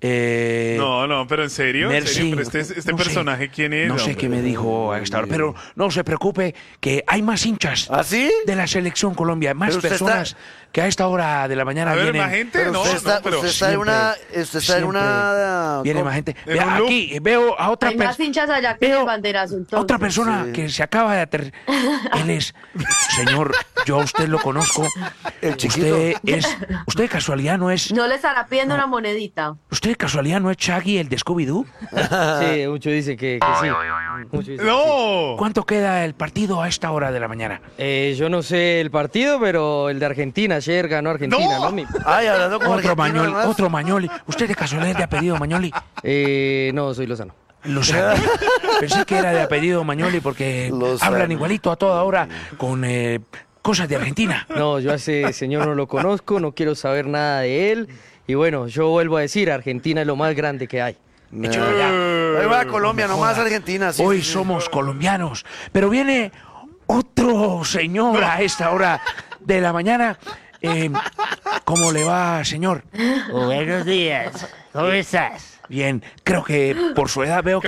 No, pero en serio. Merci. Pero este personaje, ¿quién es? No sé qué me dijo a esta hora, pero no se preocupe que hay más hinchas de la Selección Colombia, más personas que a esta hora de la mañana vienen. Más gente, pero usted está en una viene más gente. Vea, aquí veo a otra persona. Hay más hinchas allá que el banderazo. Entonces. Otra persona que se acaba de Él es, señor, yo a usted lo conozco. El chiquito. Usted de casualidad no es. No le estará pidiendo una monedita. ¿Usted de casualidad no es Shaggy, el de Scooby-Doo? Sí, mucho dice que sí. Mucho dice ¡No! ¿Cuánto queda el partido a esta hora de la mañana? Yo no sé el partido, pero el de Argentina, ayer ganó Argentina, ¿no? Ay, hablando con Otro Mañoli. ¿Usted de casualidad de apellido Mañoli? No, soy Lozano. Lozano. Pensé que era de apellido Mañoli porque hablan igualito a toda hora con cosas de Argentina. No, yo a ese señor no lo conozco, no quiero saber nada de él. Y bueno, yo vuelvo a decir, Argentina es lo más grande que hay. Ahí va Colombia, no más Argentina. Sí, Hoy somos colombianos, pero viene otro señor a esta hora de la mañana. ¿Cómo le va, señor? Buenos días. ¿Cómo estás? Bien, creo que por su edad veo que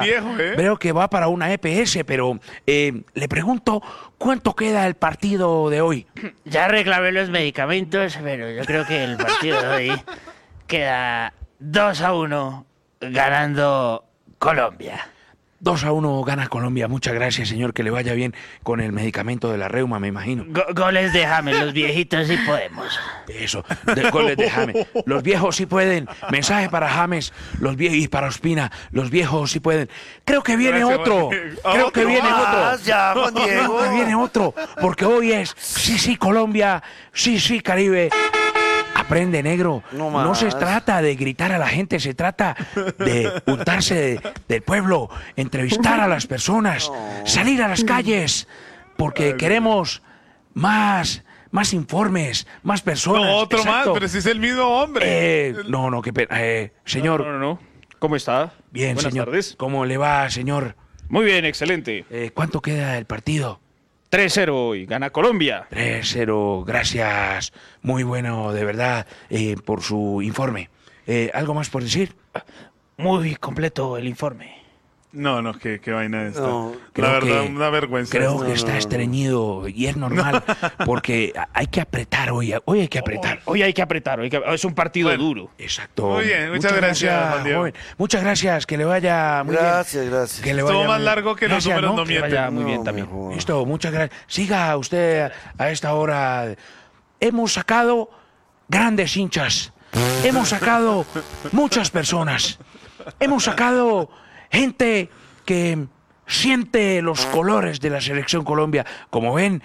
va para una EPS, pero le pregunto, ¿cuánto queda el partido de hoy? Ya reclamé los medicamentos, pero yo creo que el partido de hoy queda 2-1 ganando Colombia. 2-1 gana Colombia. Muchas gracias, señor, que le vaya bien con el medicamento de la reuma, me imagino. Goles de James, los viejitos sí podemos. Eso, goles de James. Los viejos sí pueden. Mensaje para James, los viejos y para Ospina. Los viejos sí pueden. Creo que viene otro. Creo que viene otro. Ya, Juan Diego. Creo que viene otro, porque hoy es sí Colombia, sí Caribe. Aprende, negro. No se trata de gritar a la gente, se trata de untarse del pueblo, entrevistar a las personas, salir a las calles, porque queremos más informes, más personas. No, otro Exacto. más, pero si es el mismo hombre. No, qué pena. Señor. No. ¿Cómo está? Bien, Buenas señor. tardes. ¿Cómo le va, señor? Muy bien, excelente. ¿Cuánto queda el partido? 3-0 y gana Colombia. 3-0, gracias. Muy bueno, de verdad, por su informe. ¿Algo más por decir? Muy completo el informe. No, qué vaina esta. No, la verdad, una vergüenza. Creo que está estreñido y es normal porque hay que apretar hoy. Hoy hay que apretar. Hoy hay que apretar. Es un partido duro. Exacto. Muy bien, muchas gracias, Juan Diego. Joven. Muchas gracias, que le vaya muy bien. Gracias. Que le Estuvo vaya más largo que los números no Que mienten. vaya muy bien también. Listo, muchas gracias. Siga usted a esta hora. Hemos sacado grandes hinchas. Hemos sacado muchas personas. Hemos sacado gente que siente los colores de la Selección Colombia. Como ven,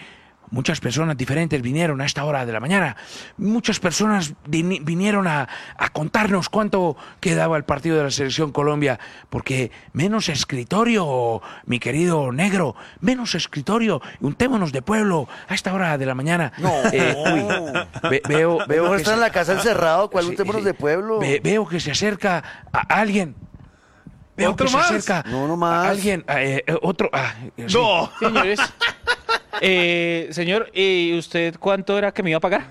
muchas personas diferentes vinieron a esta hora de la mañana. Muchas personas vinieron a contarnos cuánto quedaba el partido de la Selección Colombia, porque menos escritorio, mi querido negro, menos escritorio, untémonos de pueblo a esta hora de la mañana. No. Veo que está en la casa encerrado, ¿cuál untémonos de pueblo? Veo que se acerca a alguien. Veo ¿Otro que se más? acerca No más. a alguien, otro. Sí. No. Señores, señor, ¿y usted cuánto era que me iba a pagar?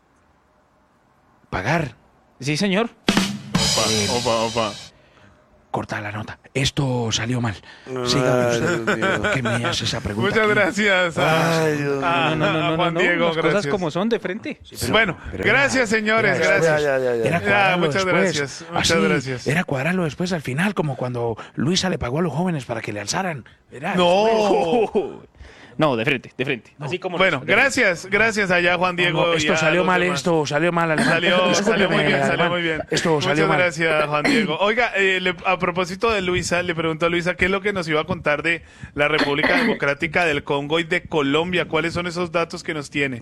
¿Pagar? Sí, señor. Opa. Corta la nota. Esto salió mal. Siga usted. ¿Por qué me hace esa pregunta? Muchas aquí? gracias a Juan Diego. Las Gracias. cosas como son de frente. Bueno, gracias, señores. Gracias. Era cuadrarlo Muchas después. gracias. Muchas Así, gracias. Era cuadrarlo después al final, como cuando Luisa le pagó a los jóvenes para que le alzaran. Era No. No, de frente. Así como Bueno, gracias allá Juan Diego. esto salió mal, Alemán. Salió muy bien, Alemán. salió muy bien. Esto salió Muchas mal. gracias, Juan Diego. Oiga, a propósito de Luisa, le pregunto a Luisa qué es lo que nos iba a contar de la República Democrática del Congo y de Colombia. ¿Cuáles son esos datos que nos tiene?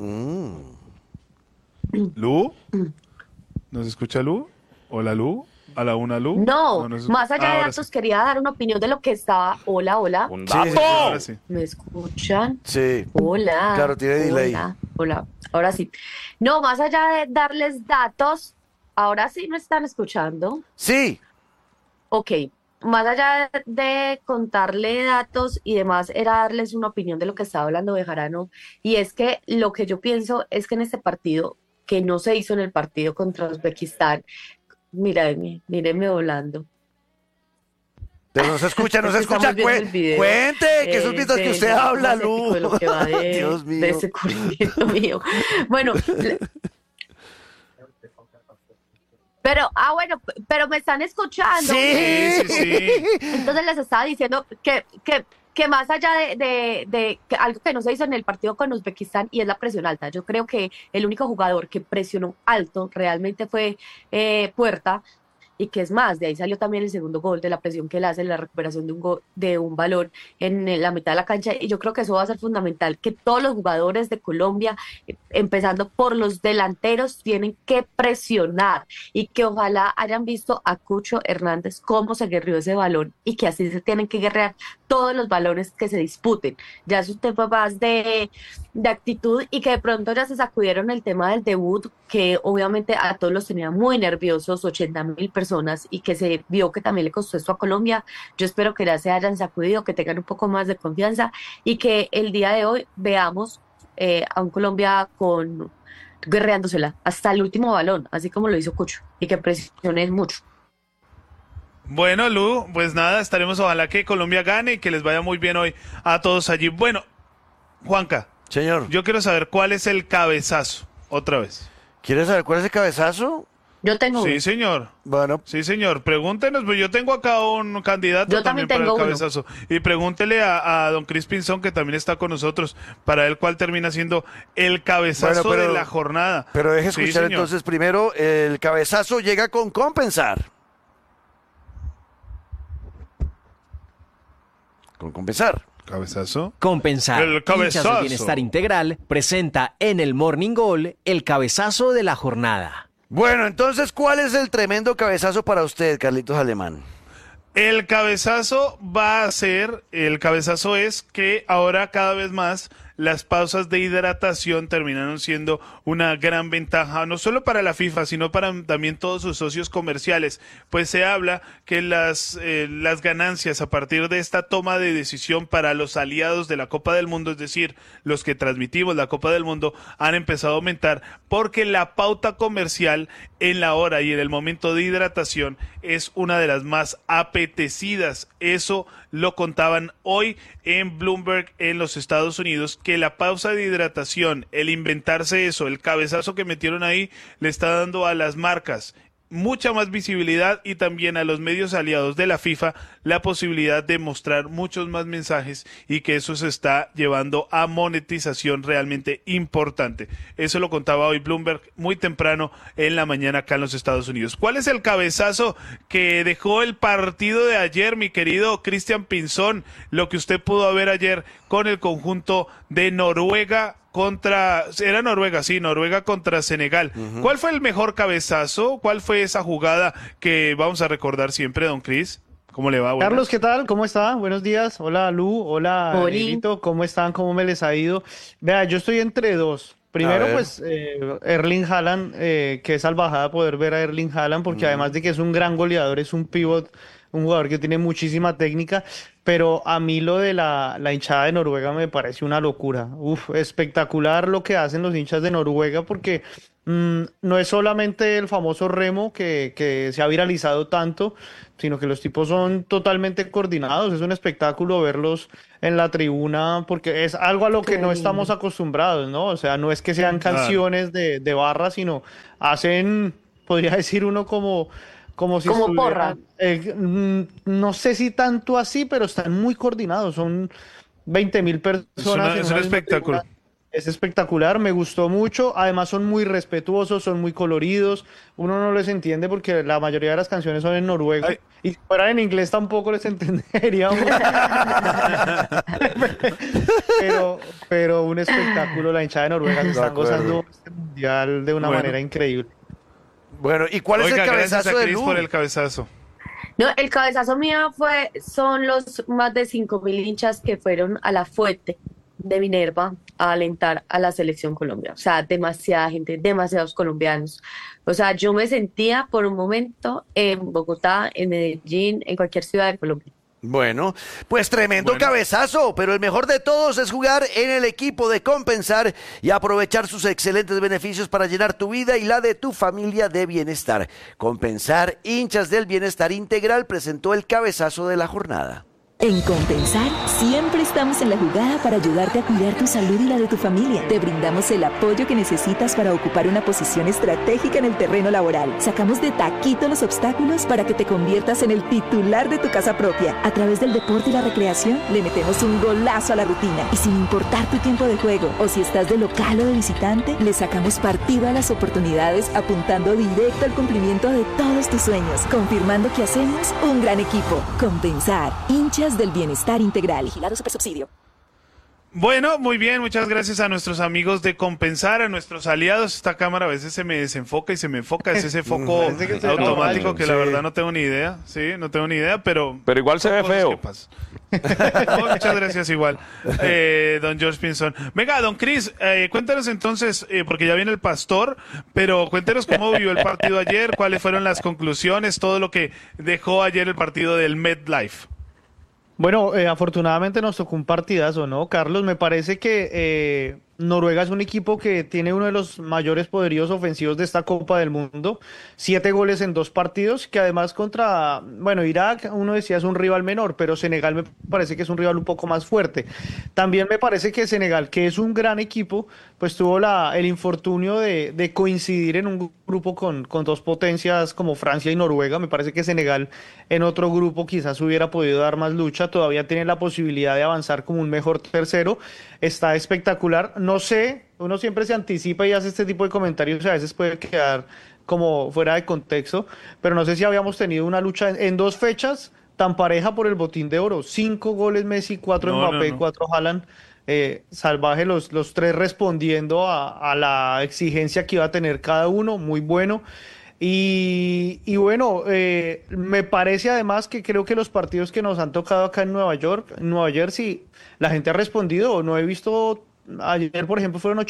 ¿Lu? ¿Nos escucha Lu? ¿Hola, Lu? ¿A la una, Lu? No, nos- más allá de ahora datos, quería dar una opinión de lo que estaba. Hola. Un Sí, dato. sí, Ahora sí. ¿Me escuchan? Sí. Hola. Claro, tiene delay. Hola. Ahora sí. No, más allá de darles datos, ahora sí me están escuchando. Sí. Ok. Más allá de contarle datos y demás, era darles una opinión de lo que estaba hablando Bejarano. Y es que lo que yo pienso es que en este partido, que no se hizo en el partido contra Uzbekistán, mírenme volando. Pero no se escucha. Estamos viendo el video, Cuente, que esos mientras que usted habla, Lu. de lo que va Dios mío. de ese cubrimiento mío. Bueno, pero me están escuchando. Sí. Entonces les estaba diciendo que más allá de que algo que no se hizo en el partido con Uzbekistán, y es la presión alta. Yo creo que el único jugador que presionó alto realmente fue Puerta. Y que es más, de ahí salió también el segundo gol, de la presión que él hace en la recuperación de un balón en la mitad de la cancha. Y yo creo que eso va a ser fundamental, que todos los jugadores de Colombia, empezando por los delanteros, tienen que presionar, y que ojalá hayan visto a Cucho Hernández cómo se guerreó ese balón, y que así se tienen que guerrear todos los balones que se disputen. Ya es un tema más de actitud, y que de pronto ya se sacudieron el tema del debut, que obviamente a todos los tenía muy nerviosos, 80.000 personas, y que se vio que también le costó esto a Colombia. Yo espero que ya se hayan sacudido, que tengan un poco más de confianza, y que el día de hoy veamos a un Colombia guerreándosela hasta el último balón, así como lo hizo Cucho, y que presione mucho. Bueno, Lu, pues nada, estaremos, ojalá que Colombia gane y que les vaya muy bien hoy a todos allí. Bueno, Juanca. Señor. Yo quiero saber cuál es el cabezazo, otra vez. ¿Quieres saber cuál es el cabezazo? Yo tengo Sí, uno. señor. Bueno. Sí, señor. Pregúntenos, pues yo tengo acá un candidato Yo también también para el tengo uno. cabezazo. Y pregúntele a don Chris Pinzón, que también está con nosotros, para el cual termina siendo el cabezazo Bueno, de la jornada. Pero deje Sí, escuchar señor. entonces primero, el cabezazo llega con compensar. Con compensar. ¿Cabezazo? Compensar. El cabezazo. Hinchas de Bienestar Integral presenta en el Morning Goal el cabezazo de la jornada. Bueno, entonces, ¿cuál es el tremendo cabezazo para usted, Carlitos Alemán? El cabezazo es que ahora cada vez más las pausas de hidratación terminaron siendo una gran ventaja, no solo para la FIFA, sino para también todos sus socios comerciales, pues se habla que las ganancias a partir de esta toma de decisión para los aliados de la Copa del Mundo, es decir, los que transmitimos la Copa del Mundo, han empezado a aumentar, porque la pauta comercial en la hora y en el momento de hidratación es una de las más apetecidas. Eso lo contaban hoy en Bloomberg en los Estados Unidos, que la pausa de hidratación, el inventarse eso, el cabezazo que metieron ahí, le está dando a las marcas mucha más visibilidad, y también a los medios aliados de la FIFA la posibilidad de mostrar muchos más mensajes, y que eso se está llevando a monetización realmente importante. Eso lo contaba hoy Bloomberg muy temprano en la mañana acá en los Estados Unidos. ¿Cuál es el cabezazo que dejó el partido de ayer, mi querido Cristian Pinzón? Lo que usted pudo ver ayer con el conjunto de Noruega Era Noruega, sí, Noruega contra Senegal. ¿Cuál fue el mejor cabezazo? ¿Cuál fue esa jugada que vamos a siempre, don Cris? ¿Cómo le va? Buenas. Carlos, ¿qué tal? ¿Cómo está? Buenos días. Hola, Lu. Hola, Lito. ¿Cómo están? ¿Cómo me les ha ido? Vea, yo estoy entre dos. Primero, pues, Erling Haaland, qué salvajada poder ver a Erling Haaland, porque además de que es un gran goleador, es un pivot, un jugador que tiene muchísima técnica, pero a mí lo de la hinchada de Noruega me parece una locura. Uf, espectacular lo que hacen los hinchas de Noruega, porque no es solamente el famoso remo que se ha viralizado tanto, sino que los tipos son totalmente coordinados. Es un espectáculo verlos en la tribuna, porque es algo a lo que no estamos acostumbrados, ¿no? O sea, no es que sean canciones de barra, sino hacen, podría decir uno como si como porra. No sé si tanto así, pero están muy coordinados. Son 20.000 personas. Es un espectáculo. Es espectacular, me gustó mucho. Además son muy respetuosos, son muy coloridos. Uno no les entiende porque la mayoría de las canciones son en noruego. Ay. Y si fueran en inglés tampoco les entenderíamos. pero un espectáculo. La hinchada de Noruega se están gozando este mundial de una manera increíble. Bueno, ¿y cuál es el cabezazo de Lu? Por el cabezazo. No, el cabezazo mío son los más de 5.000 hinchas que fueron a la fuente de Minerva a alentar a la selección Colombia. O sea, demasiada gente, demasiados colombianos. O sea, yo me sentía por un momento en Bogotá, en Medellín, en cualquier ciudad de Colombia. Bueno, pues tremendo cabezazo, pero el mejor de todos es jugar en el equipo de Compensar y aprovechar sus excelentes beneficios para llenar tu vida y la de tu familia de bienestar. Compensar, hinchas del bienestar integral, presentó el cabezazo de la jornada. En Compensar siempre estamos en la jugada para ayudarte a cuidar tu salud y la de tu familia. Te brindamos el apoyo que necesitas para ocupar una posición estratégica en el terreno laboral. Sacamos de taquito los obstáculos para que te conviertas en el titular de tu casa propia. A través del deporte y la recreación le metemos un golazo a la rutina. Y sin importar tu tiempo de juego o si estás de local o de visitante, le sacamos partido a las oportunidades apuntando directo al cumplimiento de todos tus sueños. Confirmando que hacemos un gran equipo. Compensar, hinchas del bienestar integral. Vigilado Supersubsidio. Bueno, muy bien, muchas gracias a nuestros amigos de Compensar, a nuestros aliados. Esta cámara a veces se me desenfoca y se me enfoca, es ese foco automático que la verdad no tengo ni idea, sí, no tengo ni idea, pero igual se ve feo. No, muchas gracias igual, don George Pinzón. Venga, don Cris, cuéntanos entonces, porque ya viene el pastor, pero cuéntenos cómo vivió el partido ayer, cuáles fueron las conclusiones, todo lo que dejó ayer el partido del MetLife. Bueno, afortunadamente nos tocó un partidazo, ¿no, Carlos? Me parece que Noruega es un equipo que tiene uno de los mayores poderíos ofensivos de esta Copa del Mundo. 7 goles en 2 partidos, que además contra, Irak, uno decía es un rival menor, pero Senegal me parece que es un rival un poco más fuerte. También me parece que Senegal, que es un gran equipo, pues tuvo el infortunio de coincidir en un grupo con 2 potencias como Francia y Noruega. Me parece que Senegal en otro grupo quizás hubiera podido dar más lucha, todavía tiene la posibilidad de avanzar como un mejor tercero. Está espectacular. No sé, uno siempre se anticipa y hace este tipo de comentarios y a veces puede quedar como fuera de contexto, pero no sé si habíamos tenido una lucha en 2 fechas tan pareja por el botín de oro. 5 goles Messi, 4 Mbappé, 4 Haaland. Salvaje los 3 respondiendo a la exigencia que iba a tener cada uno, muy bueno. Y bueno, me parece además que creo que los partidos que nos han tocado acá en Nueva Jersey, la gente ha respondido. No he visto, ayer por ejemplo fueron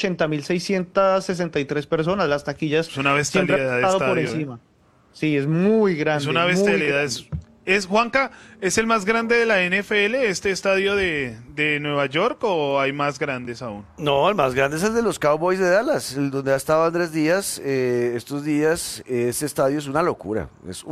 80.663 personas, las taquillas es una bestialidad siempre han estado de por estadio, encima. Sí, es muy grande. Es una bestialidad. ¿Es Juanca, es el más grande de la NFL, este estadio de Nueva York, o hay más grandes aún? No, el más grande es el de los Cowboys de Dallas, donde ha estado Andrés Díaz estos días. Ese estadio es una locura,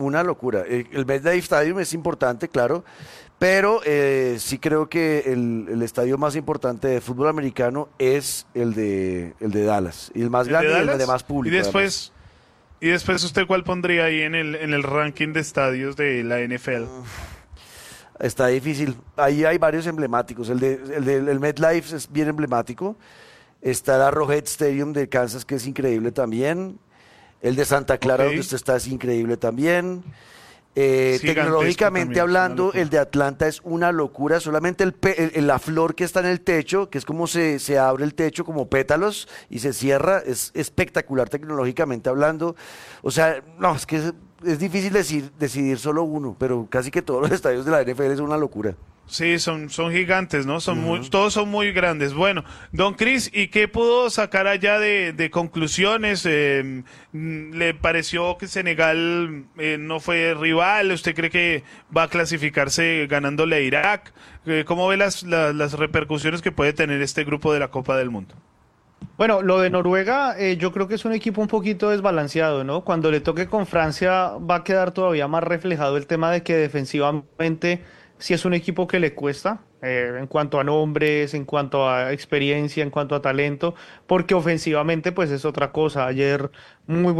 El MetLife Stadium es importante, claro, pero sí creo que el estadio más importante de fútbol americano es el de Dallas, y el más grande y el de más público. Y después, ¿usted cuál pondría ahí en el ranking de estadios de la NFL? Está difícil. Ahí hay varios emblemáticos. El MetLife es bien emblemático. Está el Arrowhead Stadium de Kansas, que es increíble también. El de Santa Clara, donde usted está, es increíble también. Tecnológicamente hablando, el de Atlanta es una locura. Solamente la flor que está en el techo, que es como se abre el techo como pétalos y se cierra, es espectacular tecnológicamente hablando. O sea, no, es que es difícil decidir solo uno, pero casi que todos los estadios de la NFL son una locura. Sí, son gigantes, ¿no? Todos son muy grandes. Bueno, don Cris, ¿y qué pudo sacar allá de conclusiones? ¿Le pareció que Senegal no fue rival? ¿Usted cree que va a clasificarse ganándole a Irak? ¿Cómo ve las repercusiones que puede tener este grupo de la Copa del Mundo? Bueno, lo de Noruega, yo creo que es un equipo un poquito desbalanceado, ¿no? Cuando le toque con Francia va a quedar todavía más reflejado el tema de que defensivamente sí es un equipo que le cuesta, en cuanto a nombres, en cuanto a experiencia, en cuanto a talento, porque ofensivamente pues es otra cosa. Ayer muy